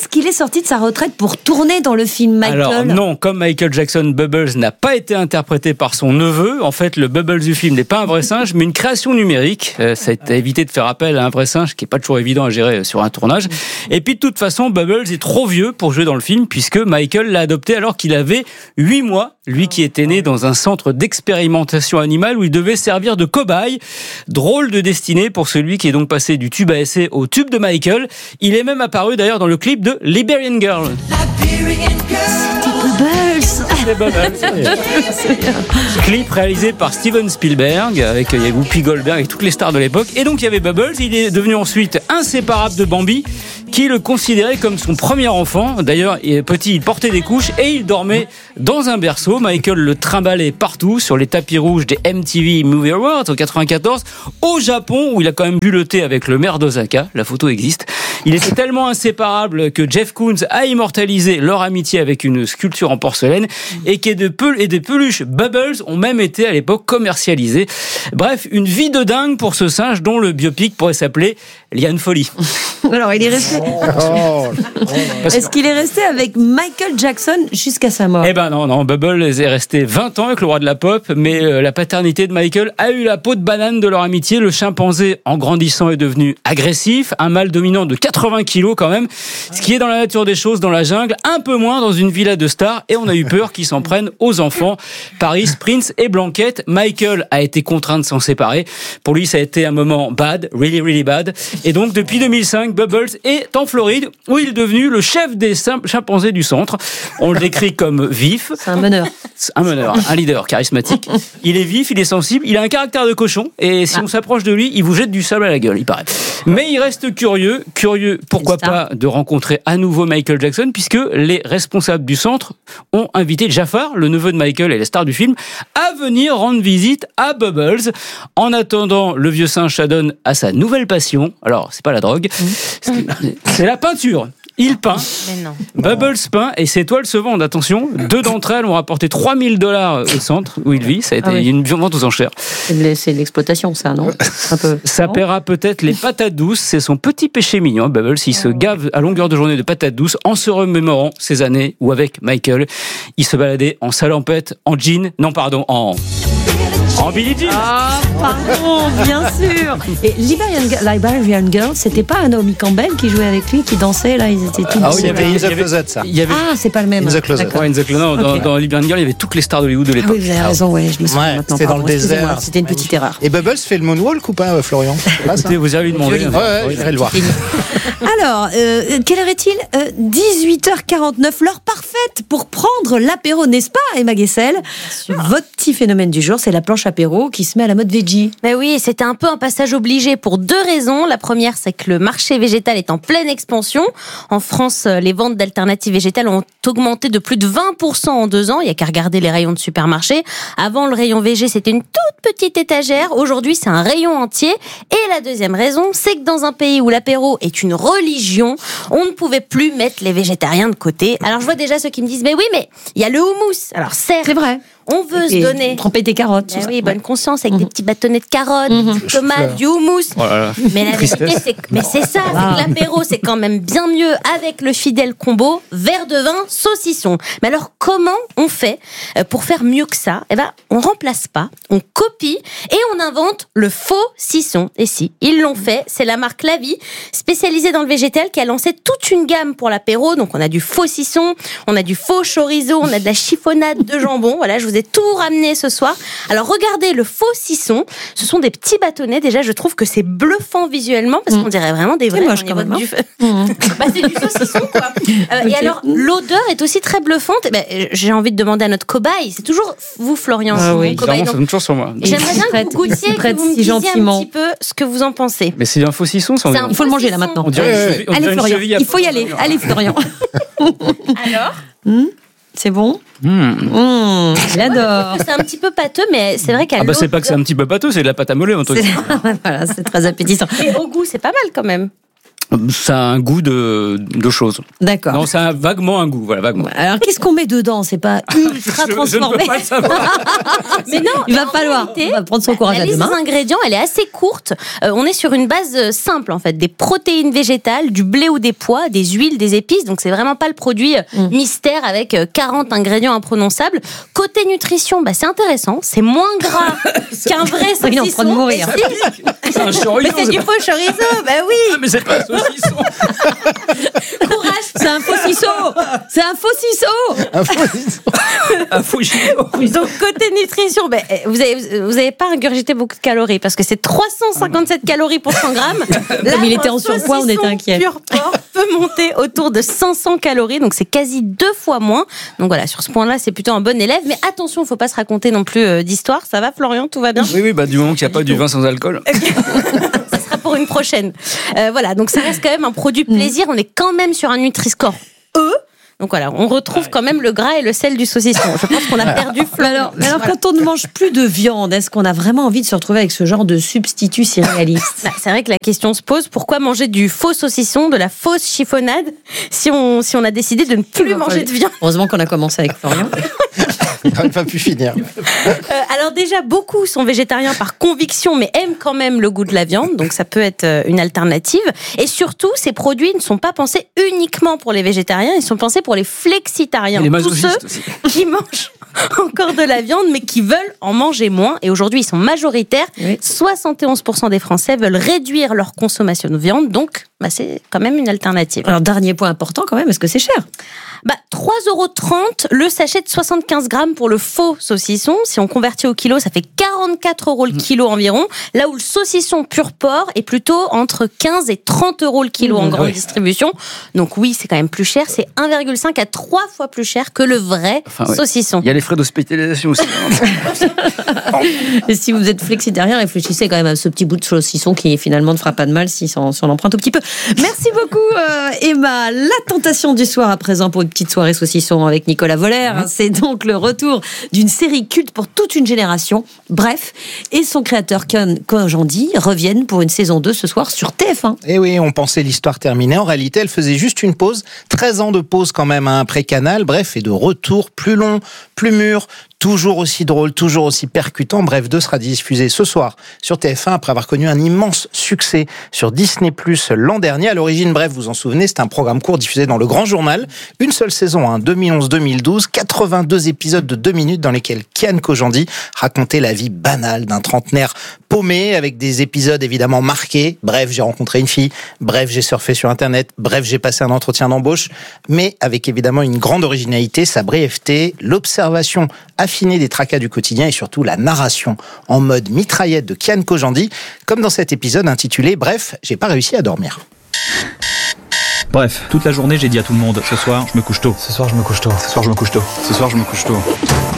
Est-ce qu'il est sorti de sa retraite pour tourner dans le film Michael ? Alors non, comme Michael Jackson, Bubbles n'a pas été interprété par son neveu. En fait, le Bubbles du film n'est pas un vrai singe, mais une création numérique. Euh, ça a été évité de faire appel à un vrai singe, qui est pas toujours évident à gérer sur un tournage. Et puis de toute façon, Bubbles est trop vieux pour jouer dans le film, puisque Michael l'a adopté alors qu'il avait huit mois. Lui qui était né dans un centre d'expérimentation animale où il devait servir de cobaye. Drôle de destinée pour celui qui est donc passé du tube à essai au tube de Michael. Il est même apparu d'ailleurs dans le clip de Liberian Girl. Bubbles. Clip réalisé par Steven Spielberg avec il y avait Whoopi Goldberg et toutes les stars de l'époque. Et donc il y avait Bubbles. Il est devenu ensuite inséparable de Bambi, qui le considérait comme son premier enfant. D'ailleurs, petit, il portait des couches et il dormait dans un berceau. Michael le trimballait partout sur les tapis rouges des M T V Movie Awards en quatre-vingt-quatorze, au Japon où il a quand même bulleté avec le maire d'Osaka. La photo existe. Il était tellement inséparable que Jeff Koons a immortalisé leur amitié avec une sculpture en porcelaine et que des, pel- et des peluches Bubbles ont même été à l'époque commercialisées. Bref, une vie de dingue pour ce singe dont le biopic pourrait s'appeler Liane Folly. Alors, il est resté. Oh. Est-ce qu'il est resté avec Michael Jackson jusqu'à sa mort ? Eh ben non, non, Bubbles est resté vingt ans avec le roi de la pop, mais euh, la paternité de Michael a eu la peau de banane de leur amitié. Le chimpanzé, en grandissant, est devenu agressif, un mâle dominant de quatre-vingts kilos quand même, ce qui est dans la nature des choses dans la jungle, un peu moins dans une villa de stars, et on a eu peur qu'ils s'en prennent aux enfants. Paris, Prince et Blanquette. Michael a été contraint de s'en séparer. Pour lui, ça a été un moment bad, really, really bad. Et donc, depuis deux mille cinq, Bubbles est en Floride, où il est devenu le chef des chimpanzés du centre. On le décrit comme vif. C'est un meneur. Un meneur, un leader charismatique. Il est vif, il est sensible, il a un caractère de cochon, et si ah. on s'approche de lui, il vous jette du sable à la gueule, il paraît. Mais il reste curieux, curieux, pourquoi pas, de rencontrer à nouveau Michael Jackson, puisque les responsables du centre ont invité Jafar, le neveu de Michael et la star du film, à venir rendre visite à Bubbles. En attendant, le vieux singe s'adonne à sa nouvelle passion. Alors, c'est pas la drogue, mmh. c'est la peinture. Il peint. Mais non. Bubbles peint et ses toiles se vendent. Attention, deux d'entre elles ont rapporté trois mille dollars au centre où il vit. Ça a été ah oui. une vente aux enchères. C'est de l'exploitation, ça, non ? Un peu. Ça paiera peut-être les patates douces. C'est son petit péché mignon, Bubbles. Il se gave à longueur de journée de patates douces en se remémorant ces années où, avec Michael, il se baladait en salopette, en jean, non, pardon, en... En Billie Jean. Ah, pardon, bien sûr. Et Liberian, Liberian Girl, c'était pas un Naomi Campbell qui jouait avec lui, qui dansait là, ils étaient tous. Ah oui, il y avait In the Closet, ça. Il y avait... Ah, c'est pas le même. In the Closet. Ouais, In the Closet. Non, okay. dans, dans Liberian Girl, il y avait toutes les stars d'Hollywood de l'époque. Ah oui, vous avez raison, ouais, je me souviens ouais, maintenant. C'était dans le désert. C'était une petite erreur. Et Bubbles fait le moonwalk ou pas, Florian ? Écoutez, vous allez lui demander. Ouais, ouais, j'irai le voir. Alors, euh, quelle heure est-il ? euh, dix-huit heures quarante-neuf, l'heure parfaite pour prendre l'apéro, n'est-ce pas, Emma Guessel ? Votre petit phénomène du jour, c'est la planche apéro qui se met à la mode veggie. Mais oui, c'était un peu un passage obligé pour deux raisons. La première, c'est que le marché végétal est en pleine expansion. En France, les ventes d'alternatives végétales ont augmenté de plus de vingt pour cent en deux ans. Il n'y a qu'à regarder les rayons de supermarché. Avant, le rayon végé, c'était une toute petite étagère. Aujourd'hui, c'est un rayon entier. Et la deuxième raison, c'est que dans un pays où l'apéro est une religion, on ne pouvait plus mettre les végétariens de côté. Alors, je vois déjà ceux qui me disent, mais oui, mais il y a le houmous. Alors, certes, c'est vrai. On veut et se donner. Tremper des carottes. Ben oui, bonne ouais. conscience, avec mmh. des petits bâtonnets de carottes, mmh. des petites tomates, du houmous. Oh là là. Mais la vérité, c'est, mais c'est ça, ah. c'est que l'apéro, c'est quand même bien mieux avec le fidèle combo verre de vin, saucisson. Mais alors, comment on fait pour faire mieux que ça ? Eh ben, on remplace pas, on copie et on invente le faux sisson. Et si, ils l'ont fait, c'est la marque La Vie, spécialisée dans le végétal, qui a lancé toute une gamme pour l'apéro. Donc, on a du faux sisson, on a du faux chorizo, on a de la chiffonnade de jambon. Voilà, je vous ai tout ramené ce soir. Alors regardez le faux sisson, ce sont des petits bâtonnets. Déjà, je trouve que c'est bluffant visuellement parce mmh. qu'on dirait vraiment des vrais. C'est moche quand même. Du... Mmh. bah, c'est du saucisson quoi. Euh, okay. Et alors l'odeur est aussi très bluffante. Bah, j'ai envie de demander à notre cobaye. C'est toujours vous, Florian. Ah oui, cobaye, donc... c'est toujours sur moi. J'aimerais bien que vous goûtiez, que vous me disiez un petit peu ce que vous en pensez. Mais c'est un faux sisson. Ça, un il faut le manger là maintenant. On dirait ouais, une cheville, Allez Florian, il faut y aller. Allez Florian. Alors. Mmh. C'est bon mmh. Mmh, J'adore. C'est un petit peu pâteux, mais c'est vrai qu'à ah bah c'est pas que c'est un petit peu pâteux, c'est de la pâte à moller en tout cas. Voilà, c'est très appétissant. Et au goût, c'est pas mal quand même. Ça a un goût de, de choses. D'accord. Non, ça a vaguement un goût, voilà, vaguement. Alors, qu'est-ce qu'on met dedans? C'est pas ultra je, transformé. Je ne peux pas le savoir. Mais non, il va falloir. Réalité, on va prendre son courage la à deux liste mains. des ingrédients, elle est assez courte. Euh, on est sur une base simple, en fait. Des protéines végétales, du blé ou des pois, des huiles, des épices. Donc, c'est vraiment pas le produit mm. mystère avec quarante ingrédients imprononçables. Côté nutrition, bah, c'est intéressant. C'est moins gras qu'un vrai saucisson. Il est en train de mourir. C'est un chorizo. Mais c'est du faux chorizo, bah oui. Ah, mais c'est pas un saucisson. Courage. C'est un faucisson. C'est un faucisson. Un faucisson. Un faucisson. Donc, côté nutrition, bah, vous avez, vous avez pas ingurgité beaucoup de calories parce que c'est trois cent cinquante-sept calories pour cent grammes. Là, comme il était en surpoids, on était inquiets. Pur porc peut monter autour de cinq cents calories, donc c'est quasi deux fois moins. Donc voilà, sur ce point-là, c'est plutôt un bon élève. Mais attention, il ne faut pas se raconter non plus euh, d'histoire. Ça va, Florian? Tout va bien? Oui, oui, bah, du moment qu'il n'y a pas du vin sans alcool. Ça sera pour une prochaine. Euh, voilà, donc ça reste quand même un produit plaisir. On est quand même sur un Nutri-Score E. Donc voilà, on retrouve quand même le gras et le sel du saucisson. Je pense qu'on a perdu Florian. Alors, mais alors quand on ne mange plus de viande, est-ce qu'on a vraiment envie de se retrouver avec ce genre de substitut céréaliste? Bah, c'est vrai que la question se pose, pourquoi manger du faux saucisson, de la fausse chiffonnade, si on, si on a décidé de ne plus manger de viande? Heureusement qu'on a commencé avec Florian. Il n'aurait pas pu finir. Euh, alors déjà, beaucoup sont végétariens par conviction, mais aiment quand même le goût de la viande, donc ça peut être une alternative. Et surtout, ces produits ne sont pas pensés uniquement pour les végétariens, ils sont pensés pour les flexitariens, les tous ceux aussi. qui mangent encore de la viande, mais qui veulent en manger moins. Et aujourd'hui, ils sont majoritaires. Oui. soixante et onze pour cent des Français veulent réduire leur consommation de viande, donc bah, c'est quand même une alternative. Alors, dernier point important quand même, est-ce que c'est cher? Bah, trois euros trente le sachet de soixante-quinze grammes pour le faux saucisson. Si on convertit au kilo, ça fait quarante-quatre euros le kilo environ. Là où le saucisson pur porc est plutôt entre quinze et trente euros le kilo mmh, en grande oui. distribution. Donc oui, c'est quand même plus cher. C'est un virgule cinq à trois fois plus cher que le vrai enfin, ouais. saucisson. Il y a les frais d'hospitalisation aussi. Et si vous êtes flexitarien, réfléchissez quand même à ce petit bout de saucisson qui finalement ne fera pas de mal si on, si on l'emprunte un petit peu. Merci beaucoup euh, Emma. La tentation du soir à présent pour une petite soirée saucisson avec Nicolas Voller. Mmh. C'est donc le retour d'une série culte pour toute une génération. Bref, et son créateur Kian Kojandi reviennent pour une saison deux ce soir sur T F un. Et oui, on pensait l'histoire terminée. En réalité, elle faisait juste une pause. treize ans de pause quand même hein, après Canal. Bref, et de retour plus long, plus mûr. Toujours aussi drôle, toujours aussi percutant. Bref deux sera diffusé ce soir sur T F un après avoir connu un immense succès sur Disney plus l'an dernier. À l'origine, bref, vous vous en souvenez, c'est un programme court diffusé dans le Grand Journal. Une seule saison, hein, deux mille onze deux mille douze, quatre-vingt-deux épisodes de deux minutes dans lesquels Kian Kojandi racontait la vie banale d'un trentenaire paumé avec des épisodes évidemment marqués. Bref, j'ai rencontré une fille. Bref, j'ai surfé sur Internet. Bref, j'ai passé un entretien d'embauche. Mais avec évidemment une grande originalité, sa brièveté, l'observation affinée des tracas du quotidien et surtout la narration en mode mitraillette de Kian Kojandi, comme dans cet épisode intitulé « Bref, j'ai pas réussi à dormir ». Bref, toute la journée j'ai dit à tout le monde, ce soir je me couche tôt. Ce soir je me couche tôt. Ce soir je me couche tôt. Ce soir je me couche tôt.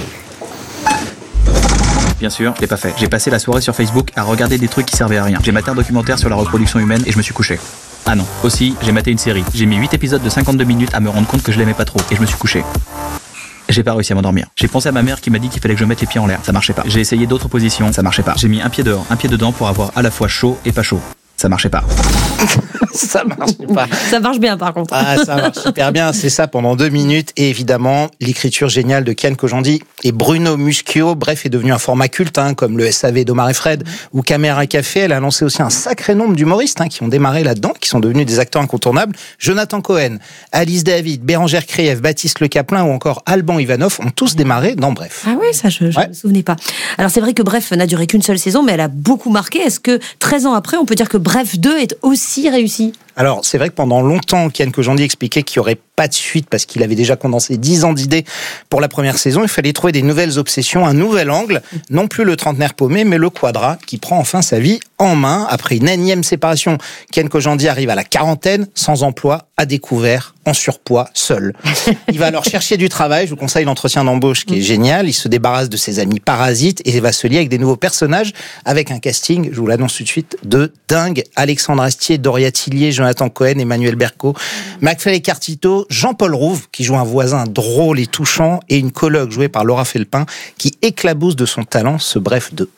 Bien sûr, je l'ai pas fait. J'ai passé la soirée sur Facebook à regarder des trucs qui servaient à rien. J'ai maté un documentaire sur la reproduction humaine et je me suis couché. Ah non, aussi, j'ai maté une série. J'ai mis huit épisodes de cinquante-deux minutes à me rendre compte que je l'aimais pas trop et je me suis couché. J'ai pas réussi à m'endormir. J'ai pensé à ma mère qui m'a dit qu'il fallait que je mette les pieds en l'air. Ça marchait pas. J'ai essayé d'autres positions. Ça marchait pas. J'ai mis un pied dehors, un pied dedans pour avoir à la fois chaud et pas chaud. Ça marchait pas. Ça marche pas. Ça marche bien par contre. Ah, ça marche super bien. C'est ça pendant deux minutes. Et évidemment, l'écriture géniale de Kian Kojandi et Bruno Muschio, bref, est devenu un format culte, hein, comme le S A V d'Omar et Fred ou Caméra Café. Elle a lancé aussi un sacré nombre d'humoristes hein, qui ont démarré là-dedans, qui sont devenus des acteurs incontournables. Jonathan Cohen, Alice David, Bérangère Krief, Baptiste Le Caplin ou encore Alban Ivanov ont tous démarré dans Bref. Ah oui, ça, je ne ouais. me souvenais pas. Alors c'est vrai que Bref n'a duré qu'une seule saison, mais elle a beaucoup marqué. Est-ce que treize ans après, on peut dire que Bref deux est aussi réussi ? Alors, c'est vrai que pendant longtemps, Kian Kojandi expliquait qu'il n'y aurait pas de suite parce qu'il avait déjà condensé dix ans d'idées pour la première saison. Il fallait trouver des nouvelles obsessions, un nouvel angle. Non plus le trentenaire paumé, mais le quadra qui prend enfin sa vie en main. Après une énième séparation, Kian Kojandi arrive à la quarantaine, sans emploi, à découvert, en surpoids, seul. Il va alors chercher du travail. Je vous conseille l'entretien d'embauche qui est génial. Il se débarrasse de ses amis parasites et va se lier avec des nouveaux personnages avec un casting, je vous l'annonce tout de suite, de dingue. Alexandre Astier, Doria Tillier, Jonathan Cohen, Emmanuel Berco, McFly et Cartito, Jean-Paul Rouve, qui joue un voisin drôle et touchant, et une coloc jouée par Laura Felpin, qui éclabousse de son talent ce Bref deux.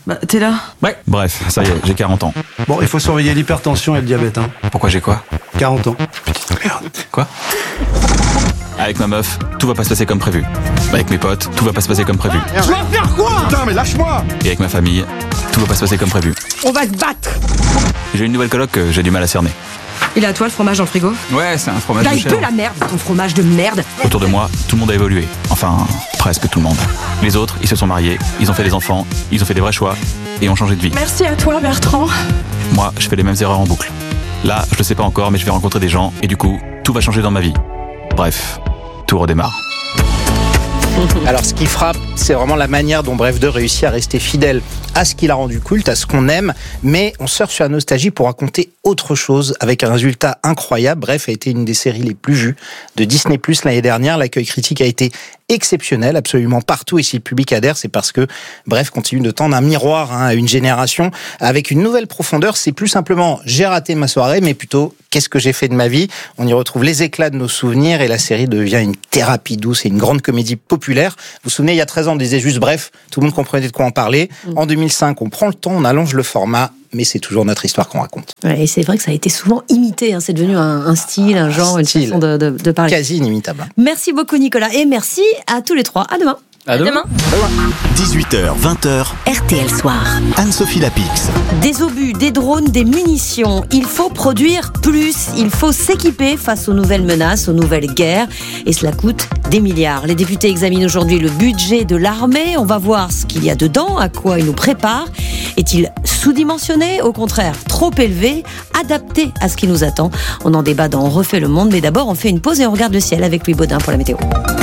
Bah, t'es là? Ouais. Bref, ça y est, j'ai quarante ans. Bon, il faut surveiller l'hypertension et le diabète, hein. Pourquoi j'ai quoi? quarante ans. Putain, merde. Quoi? Avec ma meuf, tout va pas se passer comme prévu. Avec mes potes, tout va pas se passer comme prévu. Tu vas faire quoi? Putain, mais lâche-moi! Et avec ma famille, tout va pas se passer comme prévu. On va se battre! J'ai une nouvelle coloc que j'ai du mal à cerner. Il est à toi le fromage dans le frigo? Ouais, c'est un fromage Là, de il chèvre. peut la merde, ton fromage de merde! Autour de moi, tout le monde a évolué. Enfin, presque tout le monde. Les autres, ils se sont mariés, ils ont fait des enfants, ils ont fait des vrais choix et ont changé de vie. Merci à toi, Bertrand. Moi, je fais les mêmes erreurs en boucle. Là, je le sais pas encore, mais je vais rencontrer des gens et du coup, tout va changer dans ma vie. Bref, tout redémarre. Alors, ce qui frappe, c'est vraiment la manière dont Bref deux réussit à rester fidèle à ce qu'il a rendu culte, à ce qu'on aime, mais on surfe sur la nostalgie pour raconter autre chose, avec un résultat incroyable. Bref a été une des séries les plus vues de Disney plus, l'année dernière. L'accueil critique a été exceptionnel, absolument partout, et si le public adhère, c'est parce que Bref continue de tendre un miroir hein, à une génération, avec une nouvelle profondeur. C'est plus simplement « j'ai raté ma soirée », mais plutôt « qu'est-ce que j'ai fait de ma vie ?» On y retrouve les éclats de nos souvenirs, et la série devient une thérapie douce et une grande comédie populaire. Vous vous souvenez, il y a treize ans, on disait juste Bref, tout le monde comprenait de quoi on parlait. Mmh. En deux mille cinq, on prend le temps, on allonge le format, mais c'est toujours notre histoire qu'on raconte. Ouais, et c'est vrai que ça a été souvent imité, hein. C'est devenu un, un style, un genre, un style, une façon de, de, de parler. Quasi inimitable. Merci beaucoup Nicolas, et merci à tous les trois. À demain. À demain. dix-huit heures, vingt heures. R T L Soir. Anne-Sophie Lapix. Des obus, des drones, des munitions. Il faut produire plus. Il faut s'équiper face aux nouvelles menaces, aux nouvelles guerres. Et cela coûte des milliards. Les députés examinent aujourd'hui le budget de l'armée. On va voir ce qu'il y a dedans, à quoi il nous prépare. Est-il sous-dimensionné? Au contraire, trop élevé, adapté à ce qui nous attend? On en débat dans On refait le monde. Mais d'abord, on fait une pause et on regarde le ciel avec Louis Baudin pour la météo.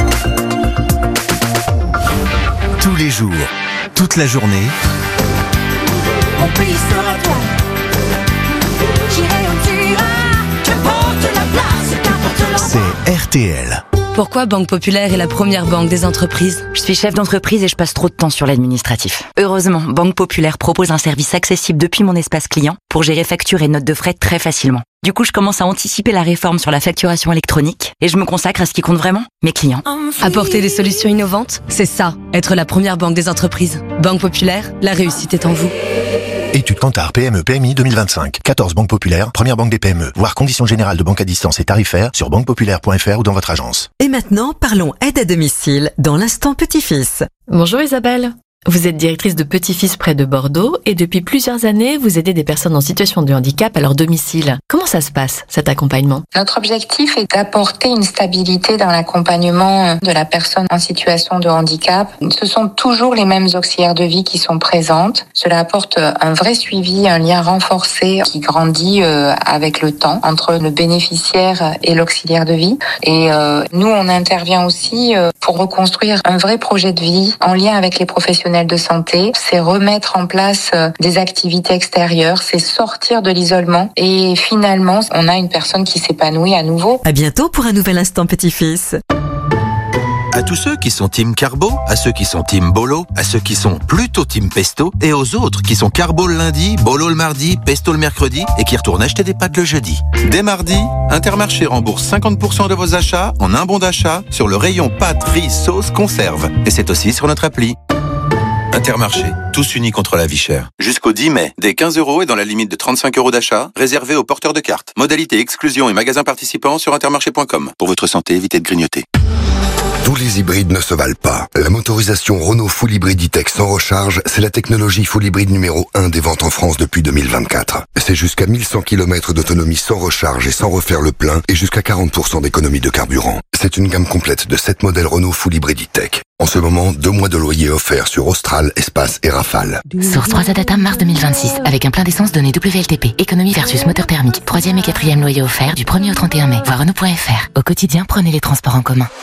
Tous les jours, toute la journée. Mon pays sera toi. J'irai où tu iras. Qu'importe la place, qu'importe l'endroit. C'est R T L. Pourquoi Banque Populaire est la première banque des entreprises? Je suis chef d'entreprise et je passe trop de temps sur l'administratif. Heureusement, Banque Populaire propose un service accessible depuis mon espace client pour gérer factures et notes de frais très facilement. Du coup, je commence à anticiper la réforme sur la facturation électronique et je me consacre à ce qui compte vraiment, mes clients. Apporter des solutions innovantes, c'est ça, être la première banque des entreprises. Banque Populaire, la réussite est en vous. Étude Kantar P M E P M I deux mille vingt-cinq. quatorze banques populaires, première banque des P M E. Voir conditions générales de banque à distance et tarifaires sur banque populaire point f r ou dans votre agence. Et maintenant, parlons aide à domicile dans l'instant petit-fils. Bonjour Isabelle. Vous êtes directrice de Petit-Fils près de Bordeaux et depuis plusieurs années, vous aidez des personnes en situation de handicap à leur domicile. Comment ça se passe, cet accompagnement? Notre objectif est d'apporter une stabilité dans l'accompagnement de la personne en situation de handicap. Ce sont toujours les mêmes auxiliaires de vie qui sont présentes. Cela apporte un vrai suivi, un lien renforcé qui grandit avec le temps entre le bénéficiaire et l'auxiliaire de vie. Et nous, on intervient aussi pour reconstruire un vrai projet de vie en lien avec les professionnels de santé, c'est remettre en place des activités extérieures, c'est sortir de l'isolement et finalement, on a une personne qui s'épanouit à nouveau. À bientôt pour un nouvel instant petit-fils. À tous ceux qui sont team carbo, à ceux qui sont team bolo, à ceux qui sont plutôt team pesto et aux autres qui sont carbo le lundi, bolo le mardi, pesto le mercredi et qui retournent acheter des pâtes le jeudi. Dès mardi, Intermarché rembourse cinquante pour cent de vos achats en un bon d'achat sur le rayon pâtes, riz, sauce, conserve. Et c'est aussi sur notre appli. Intermarché, tous unis contre la vie chère. Jusqu'au dix mai, des quinze euros et dans la limite de trente-cinq euros d'achat, réservé aux porteurs de cartes. Modalité exclusion et magasins participants sur intermarché point com. Pour votre santé, évitez de grignoter. Tous les hybrides ne se valent pas. La motorisation Renault Full Hybrid E-Tech sans recharge, c'est la technologie full hybride numéro un des ventes en France depuis deux mille vingt-quatre. C'est jusqu'à mille cent kilomètres d'autonomie sans recharge et sans refaire le plein et jusqu'à quarante pour cent d'économie de carburant. C'est une gamme complète de sept modèles Renault Full Hybrid E-Tech. En ce moment, deux mois de loyer offerts sur Austral, Espace et Rafale. Source trois A Data mars deux mille vingt-six, avec un plein d'essence donné W L T P. Économie versus moteur thermique. Troisième et quatrième loyer offert du premier au trente et un mai. Voir Renault point f r. Au quotidien, prenez les transports en commun.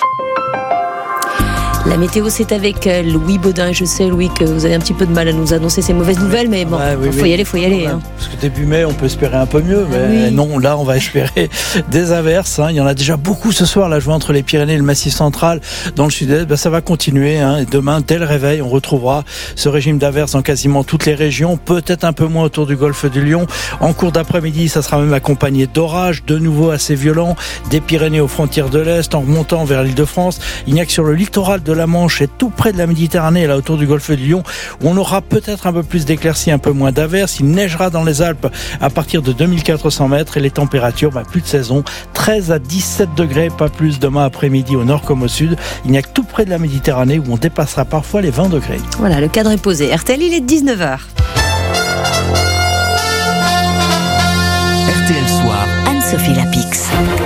La météo, c'est avec Louis Baudin. Je sais, Louis, que vous avez un petit peu de mal à nous annoncer ces mauvaises nouvelles, mais bon, il ouais, oui, faut oui. y aller, faut y aller. Hein. Parce que début mai, on peut espérer un peu mieux, mais oui. non, là, on va espérer des averses. Hein. Il y en a déjà beaucoup ce soir, là, je vois entre les Pyrénées et le Massif central, dans le sud-est. Ben, ça va continuer. Hein. Et demain, dès le réveil, on retrouvera ce régime d'averses dans quasiment toutes les régions, peut-être un peu moins autour du golfe du Lion. En cours d'après-midi, ça sera même accompagné d'orages, de nouveau assez violents, des Pyrénées aux frontières de l'Est, en remontant vers l'Île-de-France. Il n'y a que sur le littoral de de la Manche et tout près de la Méditerranée, là autour du golfe du Lion, où on aura peut-être un peu plus d'éclaircies, un peu moins d'averses. Il neigera dans les Alpes à partir de deux mille quatre cents mètres et les températures, bah, plus de saison, treize à dix-sept degrés, pas plus demain après-midi au nord comme au sud. Il n'y a que tout près de la Méditerranée où on dépassera parfois les vingt degrés. Voilà, le cadre est posé. R T L, il est dix-neuf heures. R T L Soir. Anne-Sophie Lapix.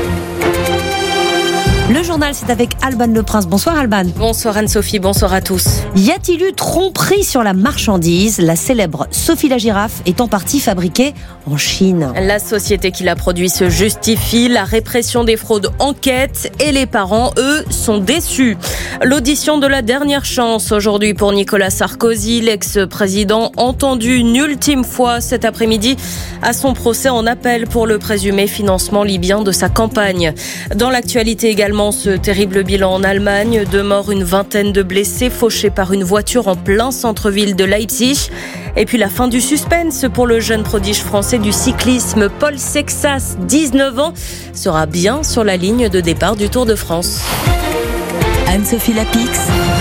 Le journal, c'est avec Alban Le Prince. Bonsoir Alban. Bonsoir Anne-Sophie, bonsoir à tous. Y a-t-il eu tromperie sur la marchandise ? La célèbre Sophie la girafe est en partie fabriquée en Chine. La société qui l'a produit se justifie, la répression des fraudes enquête et les parents, eux, sont déçus. L'audition de la dernière chance aujourd'hui pour Nicolas Sarkozy, l'ex-président entendu une ultime fois cet après-midi à son procès en appel pour le présumé financement libyen de sa campagne. Dans l'actualité également, ce terrible bilan en Allemagne, deux morts, une vingtaine de blessés fauchés par une voiture en plein centre-ville de Leipzig. Et puis la fin du suspense pour le jeune prodige français du cyclisme, Paul Sexas, dix-neuf ans, sera bien sur la ligne de départ du Tour de France. Anne-Sophie Lapix.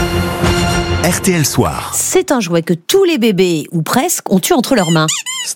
R T L Soir. C'est un jouet que tous les bébés, ou presque, ont eu entre leurs mains.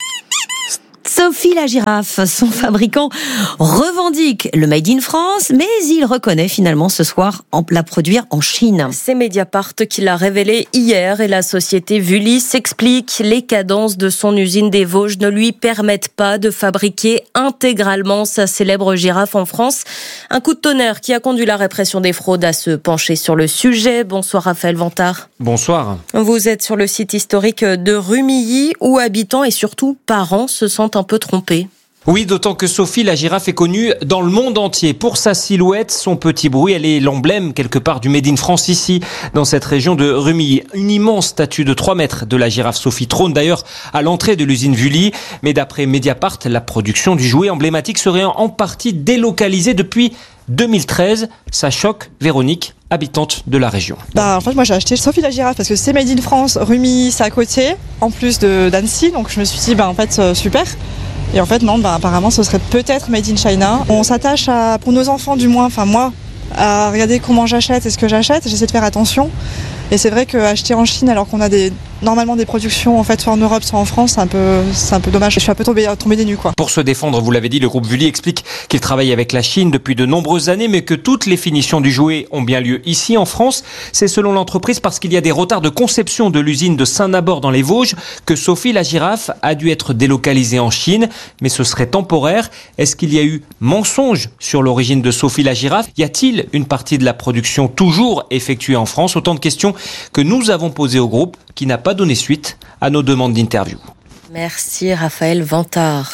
Sophie la girafe, son fabricant, revendique le Made in France, mais il reconnaît finalement ce soir la produire en Chine. C'est Mediapart qui l'a révélé hier et la société Vully s'explique. Les cadences de son usine des Vosges ne lui permettent pas de fabriquer intégralement sa célèbre girafe en France. Un coup de tonnerre qui a conduit la répression des fraudes à se pencher sur le sujet. Bonsoir Raphaël Vantard. Bonsoir. Vous êtes sur le site historique de Rumilly où habitants et surtout parents se sentent un peu trompés. Oui, d'autant que Sophie la girafe est connue dans le monde entier pour sa silhouette, son petit bruit. Elle est l'emblème quelque part du Made in France ici, dans cette région de Rumilly. Une immense statue de trois mètres de la girafe Sophie trône d'ailleurs à l'entrée de l'usine Vully. Mais d'après Mediapart, la production du jouet emblématique serait en partie délocalisée depuis deux mille treize. Ça choque Véronique, habitante de la région. Bah, en fait, moi j'ai acheté Sophie la girafe parce que c'est Made in France, Rumilly, c'est à côté, en plus de d'Annecy. Donc je me suis dit, bah, en fait, euh, super. Et en fait, non, bah, apparemment, ce serait peut-être Made in China. On s'attache à, pour nos enfants du moins, enfin moi, à regarder comment j'achète et ce que j'achète. J'essaie de faire attention. Et c'est vrai qu'acheter en Chine alors qu'on a des, normalement des productions en fait soit en Europe soit en France, c'est un peu, c'est un peu dommage. Je suis un peu tombée, tombée des nues quoi. Pour se défendre, vous l'avez dit, le groupe Vully explique qu'il travaille avec la Chine depuis de nombreuses années, mais que toutes les finitions du jouet ont bien lieu ici en France. C'est selon l'entreprise parce qu'il y a des retards de conception de l'usine de Saint-Nabord dans les Vosges que Sophie la girafe a dû être délocalisée en Chine, mais ce serait temporaire. Est-ce qu'il y a eu mensonge sur l'origine de Sophie la girafe ? Y a-t-il une partie de la production toujours effectuée en France ? Autant de questions que nous avons posées au groupe qui n'a pas donné suite à nos demandes d'interview. Merci Raphaël Vantard.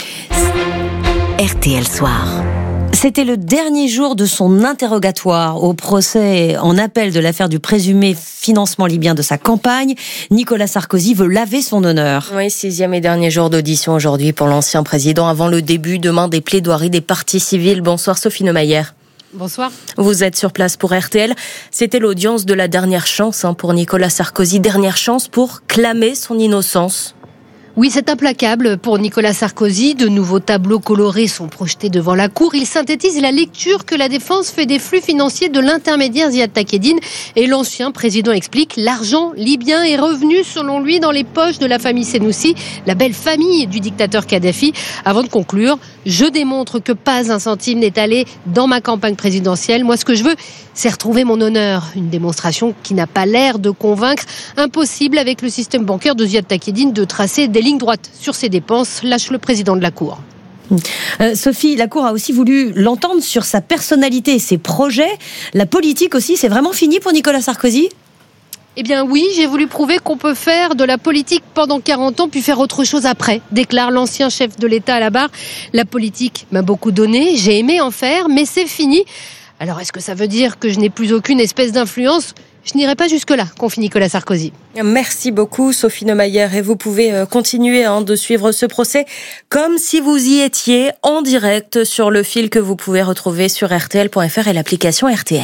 R T L Soir. C'était le dernier jour de son interrogatoire au procès en appel de l'affaire du présumé financement libyen de sa campagne. Nicolas Sarkozy veut laver son honneur. Oui, sixième et dernier jour d'audition aujourd'hui pour l'ancien président avant le début demain des plaidoiries des parties civiles. Bonsoir Sophie Neumayer. Bonsoir. Vous êtes sur place pour R T L. C'était l'audience de la dernière chance hein, pour Nicolas Sarkozy. Dernière chance pour clamer son innocence. Oui, c'est implacable pour Nicolas Sarkozy. De nouveaux tableaux colorés sont projetés devant la cour. Il synthétise la lecture que la défense fait des flux financiers de l'intermédiaire Ziad Takieddine. Et l'ancien président explique l'argent libyen est revenu, selon lui, dans les poches de la famille Senoussi, la belle famille du dictateur Kadhafi. Avant de conclure, je démontre que pas un centime n'est allé dans ma campagne présidentielle. Moi, ce que je veux, c'est retrouver mon honneur. Une démonstration qui n'a pas l'air de convaincre. Impossible avec le système bancaire de Ziad Takieddine de tracer des lignes droites sur ses dépenses, lâche le président de la Cour. Euh, Sophie, la Cour a aussi voulu l'entendre sur sa personnalité et ses projets. La politique aussi, c'est vraiment fini pour Nicolas Sarkozy ? Eh bien oui, j'ai voulu prouver qu'on peut faire de la politique pendant quarante ans puis faire autre chose après, déclare l'ancien chef de l'État à la barre. La politique m'a beaucoup donné, j'ai aimé en faire, mais c'est fini. Alors est-ce que ça veut dire que je n'ai plus aucune espèce d'influence ? Je n'irai pas jusque-là, confie Nicolas Sarkozy. Merci beaucoup Sophie Neumayer et vous pouvez continuer hein, de suivre ce procès comme si vous y étiez en direct sur le fil que vous pouvez retrouver sur R T L point F R et l'application R T L.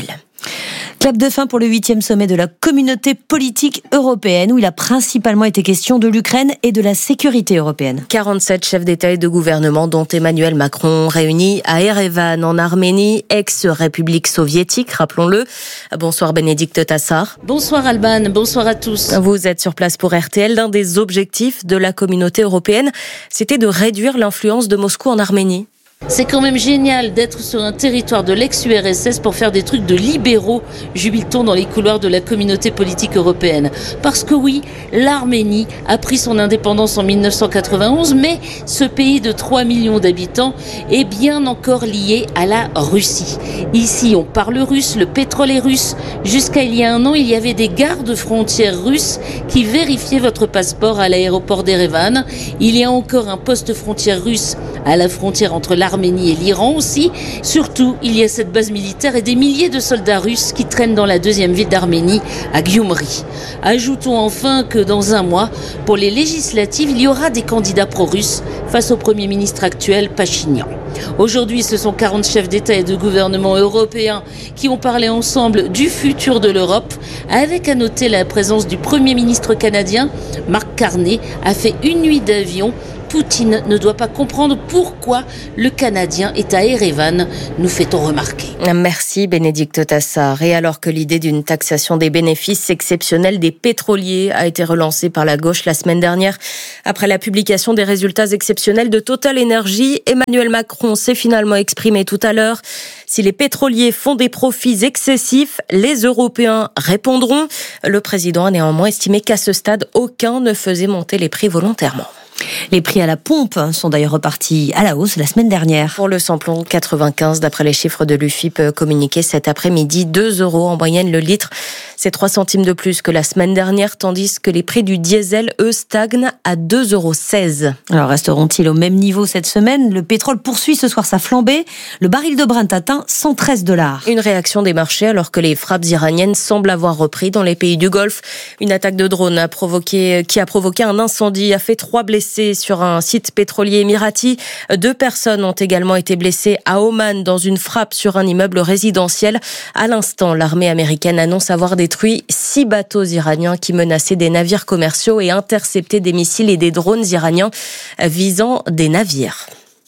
Clap de fin pour le huitième sommet de la communauté politique européenne où il a principalement été question de l'Ukraine et de la sécurité européenne. quarante-sept chefs d'État et de gouvernement dont Emmanuel Macron réunis à Erevan en Arménie, ex-république soviétique, rappelons-le. Bonsoir Bénédicte Tassard. Bonsoir Alban, bonsoir à tous. Vous êtes sur place pour R T L. L'un des objectifs de la communauté européenne, c'était de réduire l'influence de Moscou en Arménie. C'est quand même génial d'être sur un territoire de l'ex-U R S S pour faire des trucs de libéraux, jubile-t-on dans les couloirs de la communauté politique européenne. Parce que oui, l'Arménie a pris son indépendance en mille neuf cent quatre-vingt-onze, mais ce pays de trois millions d'habitants est bien encore lié à la Russie. Ici, on parle russe, le pétrole est russe. Jusqu'à il y a un an, il y avait des gardes frontières russes qui vérifiaient votre passeport à l'aéroport d'Erevan. Il y a encore un poste frontière russe à la frontière entre la l'Arménie et l'Iran aussi. Surtout, il y a cette base militaire et des milliers de soldats russes qui traînent dans la deuxième ville d'Arménie, à Gyumri. Ajoutons enfin que dans un mois, pour les législatives, il y aura des candidats pro-russes face au Premier ministre actuel, Pachinian. Aujourd'hui, ce sont quarante chefs d'État et de gouvernement européens qui ont parlé ensemble du futur de l'Europe, avec à noter la présence du Premier ministre canadien, Mark Carney, a fait une nuit d'avion. Poutine ne doit pas comprendre pourquoi le Canadien est à Erevan, nous fait-on remarquer. Merci Bénédicte Tassard. Et alors que l'idée d'une taxation des bénéfices exceptionnels des pétroliers a été relancée par la gauche la semaine dernière, après la publication des résultats exceptionnels de Total Energy, Emmanuel Macron s'est finalement exprimé tout à l'heure. Si les pétroliers font des profits excessifs, les Européens répondront. Le président a néanmoins estimé qu'à ce stade, aucun ne faisait monter les prix volontairement. Les prix à la pompe sont d'ailleurs repartis à la hausse la semaine dernière. Pour le samplon quatre-vingt-quinze, d'après les chiffres de l'U F I P communiqués cet après-midi, deux euros en moyenne le litre. C'est trois centimes de plus que la semaine dernière, tandis que les prix du diesel, eux, stagnent à deux euros seize. Alors resteront-ils au même niveau cette semaine ? Le pétrole poursuit ce soir sa flambée. Le baril de Brent atteint cent treize dollars. Une réaction des marchés alors que les frappes iraniennes semblent avoir repris dans les pays du Golfe. Une attaque de drone a provoqué, qui a provoqué un incendie, a fait trois blessés sur un site pétrolier émirati. Deux personnes ont également été blessées à Oman dans une frappe sur un immeuble résidentiel. À l'instant, l'armée américaine annonce avoir détruit six bateaux iraniens qui menaçaient des navires commerciaux et intercepté des missiles et des drones iraniens visant des navires.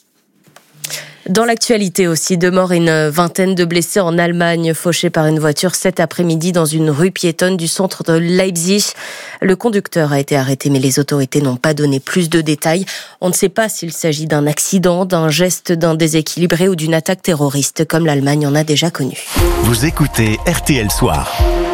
Dans l'actualité aussi, deux morts et une vingtaine de blessés en Allemagne, fauchés par une voiture cet après-midi dans une rue piétonne du centre de Leipzig. Le conducteur a été arrêté, mais les autorités n'ont pas donné plus de détails. On ne sait pas s'il s'agit d'un accident, d'un geste d'un déséquilibré ou d'une attaque terroriste, comme l'Allemagne en a déjà connu. Vous écoutez R T L Soir.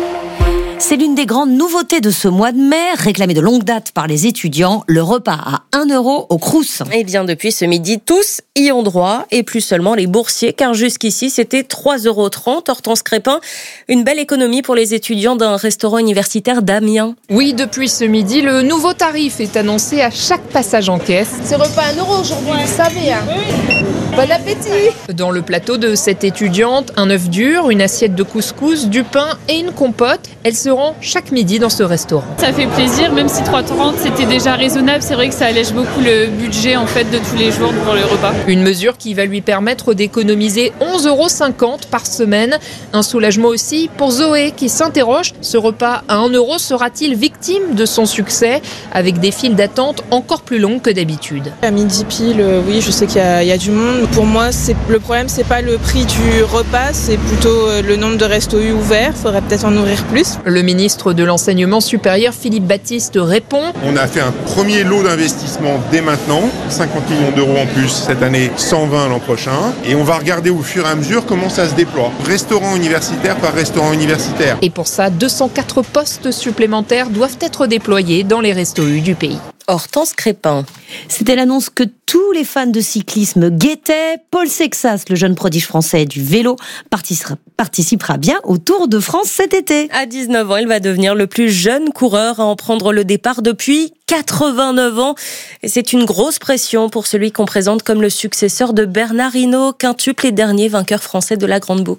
C'est l'une des grandes nouveautés de ce mois de mai, réclamée de longue date par les étudiants, le repas à un euro au Crous. Eh bien, depuis ce midi, tous y ont droit, et plus seulement les boursiers, car jusqu'ici, c'était trois euros trente. Hortense Crépin, une belle économie pour les étudiants d'un restaurant universitaire d'Amiens. Oui, depuis ce midi, le nouveau tarif est annoncé à chaque passage en caisse. C'est repas à un euro aujourd'hui, vous savez. Hein. Oui. Bon appétit! Dans le plateau de cette étudiante, un œuf dur, une assiette de couscous, du pain et une compote. Elle se rend chaque midi dans ce restaurant. Ça fait plaisir, même si trois euros trente c'était déjà raisonnable, c'est vrai que ça allège beaucoup le budget en fait de tous les jours pour le repas. Une mesure qui va lui permettre d'économiser onze euros cinquante par semaine. Un soulagement aussi pour Zoé qui s'interroge, ce repas à un euro sera-t-il victime de son succès avec des files d'attente encore plus longues que d'habitude? À midi pile, oui, je sais qu'il y a, il y a du monde. Pour moi, c'est, le problème, c'est pas le prix du repas, c'est plutôt le nombre de restos ouverts. Il faudrait peut-être en ouvrir plus. Le ministre de l'Enseignement supérieur, Philippe Baptiste, répond. On a fait un premier lot d'investissement dès maintenant, cinquante millions d'euros en plus cette année, cent vingt l'an prochain. Et on va regarder au fur et à mesure comment ça se déploie. Restaurant universitaire par restaurant universitaire. Et pour ça, deux cent quatre postes supplémentaires doivent être déployés dans les restos U du pays. Hortense Crépin. C'était l'annonce que tous les fans de cyclisme guettaient. Paul Sexas, le jeune prodige français du vélo, participera, participera bien au Tour de France cet été. À dix-neuf ans, il va devenir le plus jeune coureur à en prendre le départ depuis quatre-vingt-neuf ans. Et c'est une grosse pression pour celui qu'on présente comme le successeur de Bernard Hinault, quintuple et dernier vainqueur français de la Grande Boucle.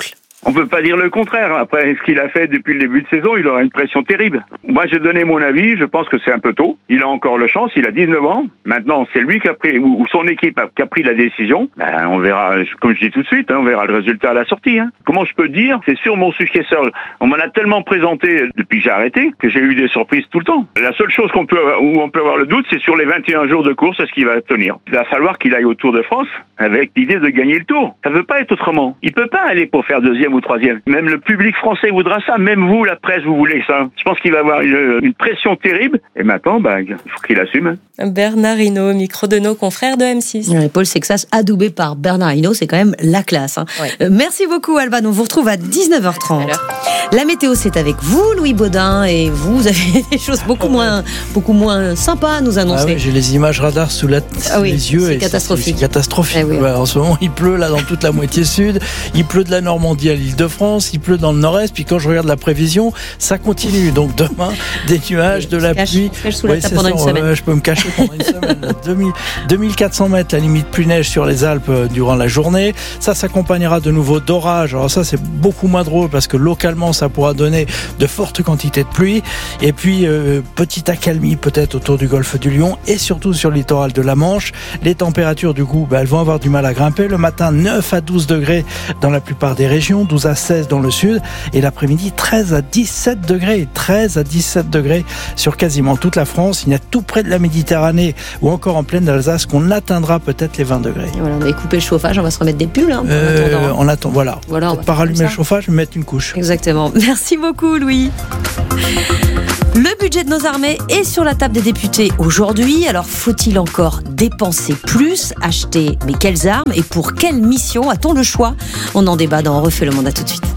On peut pas dire le contraire. Après ce qu'il a fait depuis le début de saison, il aura une pression terrible. Moi, j'ai donné mon avis. Je pense que c'est un peu tôt. Il a encore le chance. Il a dix-neuf ans. Maintenant, c'est lui qui a pris, ou son équipe a, qui a pris la décision. Ben, on verra, comme je dis tout de suite, hein, on verra le résultat à la sortie. Hein. Comment je peux dire? C'est sur mon successeur. On m'en a tellement présenté depuis que j'ai arrêté que j'ai eu des surprises tout le temps. La seule chose qu'on peut, où on peut avoir le doute, c'est sur les vingt et un jours de course, est-ce qu'il va tenir? Il va falloir qu'il aille au Tour de France avec l'idée de gagner le Tour. Ça veut pas être autrement. Il peut pas aller pour faire deuxième ou troisième. Même le public français voudra ça. Même vous, la presse, vous voulez ça. Je pense qu'il va avoir une, une pression terrible. Et maintenant, bah, il faut qu'il assume. Bernard Hinault, micro de nos confrères de M six. Ouais, Paul Sexas, adoubé par Bernard Hinault, c'est quand même la classe. Hein. Ouais. Euh, merci beaucoup, Alban. On vous retrouve à dix-neuf heures trente. La météo, c'est avec vous, Louis Baudin, et vous avez des choses beaucoup moins, beaucoup moins sympas à nous annoncer. Ah oui, j'ai les images radar sous, la, sous ah oui, les yeux. C'est et catastrophique. C'est catastrophique. Ah oui. Ouais, en ce moment, il pleut là dans toute la moitié sud. Il pleut de la Normandie à l'Île-de-France. Il pleut dans le nord-est. Puis quand je regarde la prévision, ça continue. Donc demain, des nuages, de la cache, pluie. Cache sous la ouais, table pendant ça, une semaine. Ouais, je peux me cacher pendant une semaine. deux mille quatre cents mètres, la limite plus neige sur les Alpes durant la journée. Ça s'accompagnera de nouveau d'orages. Alors ça, c'est beaucoup moins drôle parce que localement, ça pourra donner de fortes quantités de pluie. Et puis, euh, petite accalmie peut-être autour du golfe du Lion et surtout sur le littoral de la Manche. Les températures, du coup, bah, elles vont avoir du mal à grimper. Le matin, neuf à douze degrés dans la plupart des régions, douze à seize dans le sud. Et l'après-midi, treize à dix-sept degrés. treize à dix-sept degrés sur quasiment toute la France. Il y a tout près de la Méditerranée ou encore en pleine Alsace qu'on atteindra peut-être les vingt degrés. Et voilà, on va couper le chauffage, on va se remettre des pulls. Hein, euh, en attendant. On attend, voilà. voilà on va pas rallumer le chauffage, mais mettre une couche. Exactement. Merci beaucoup, Louis. Le budget de nos armées est sur la table des députés aujourd'hui. Alors, faut-il encore dépenser plus, acheter, mais quelles armes et pour quelle mission? A-t-on le choix? On en débat dans On refait le mandat tout de suite.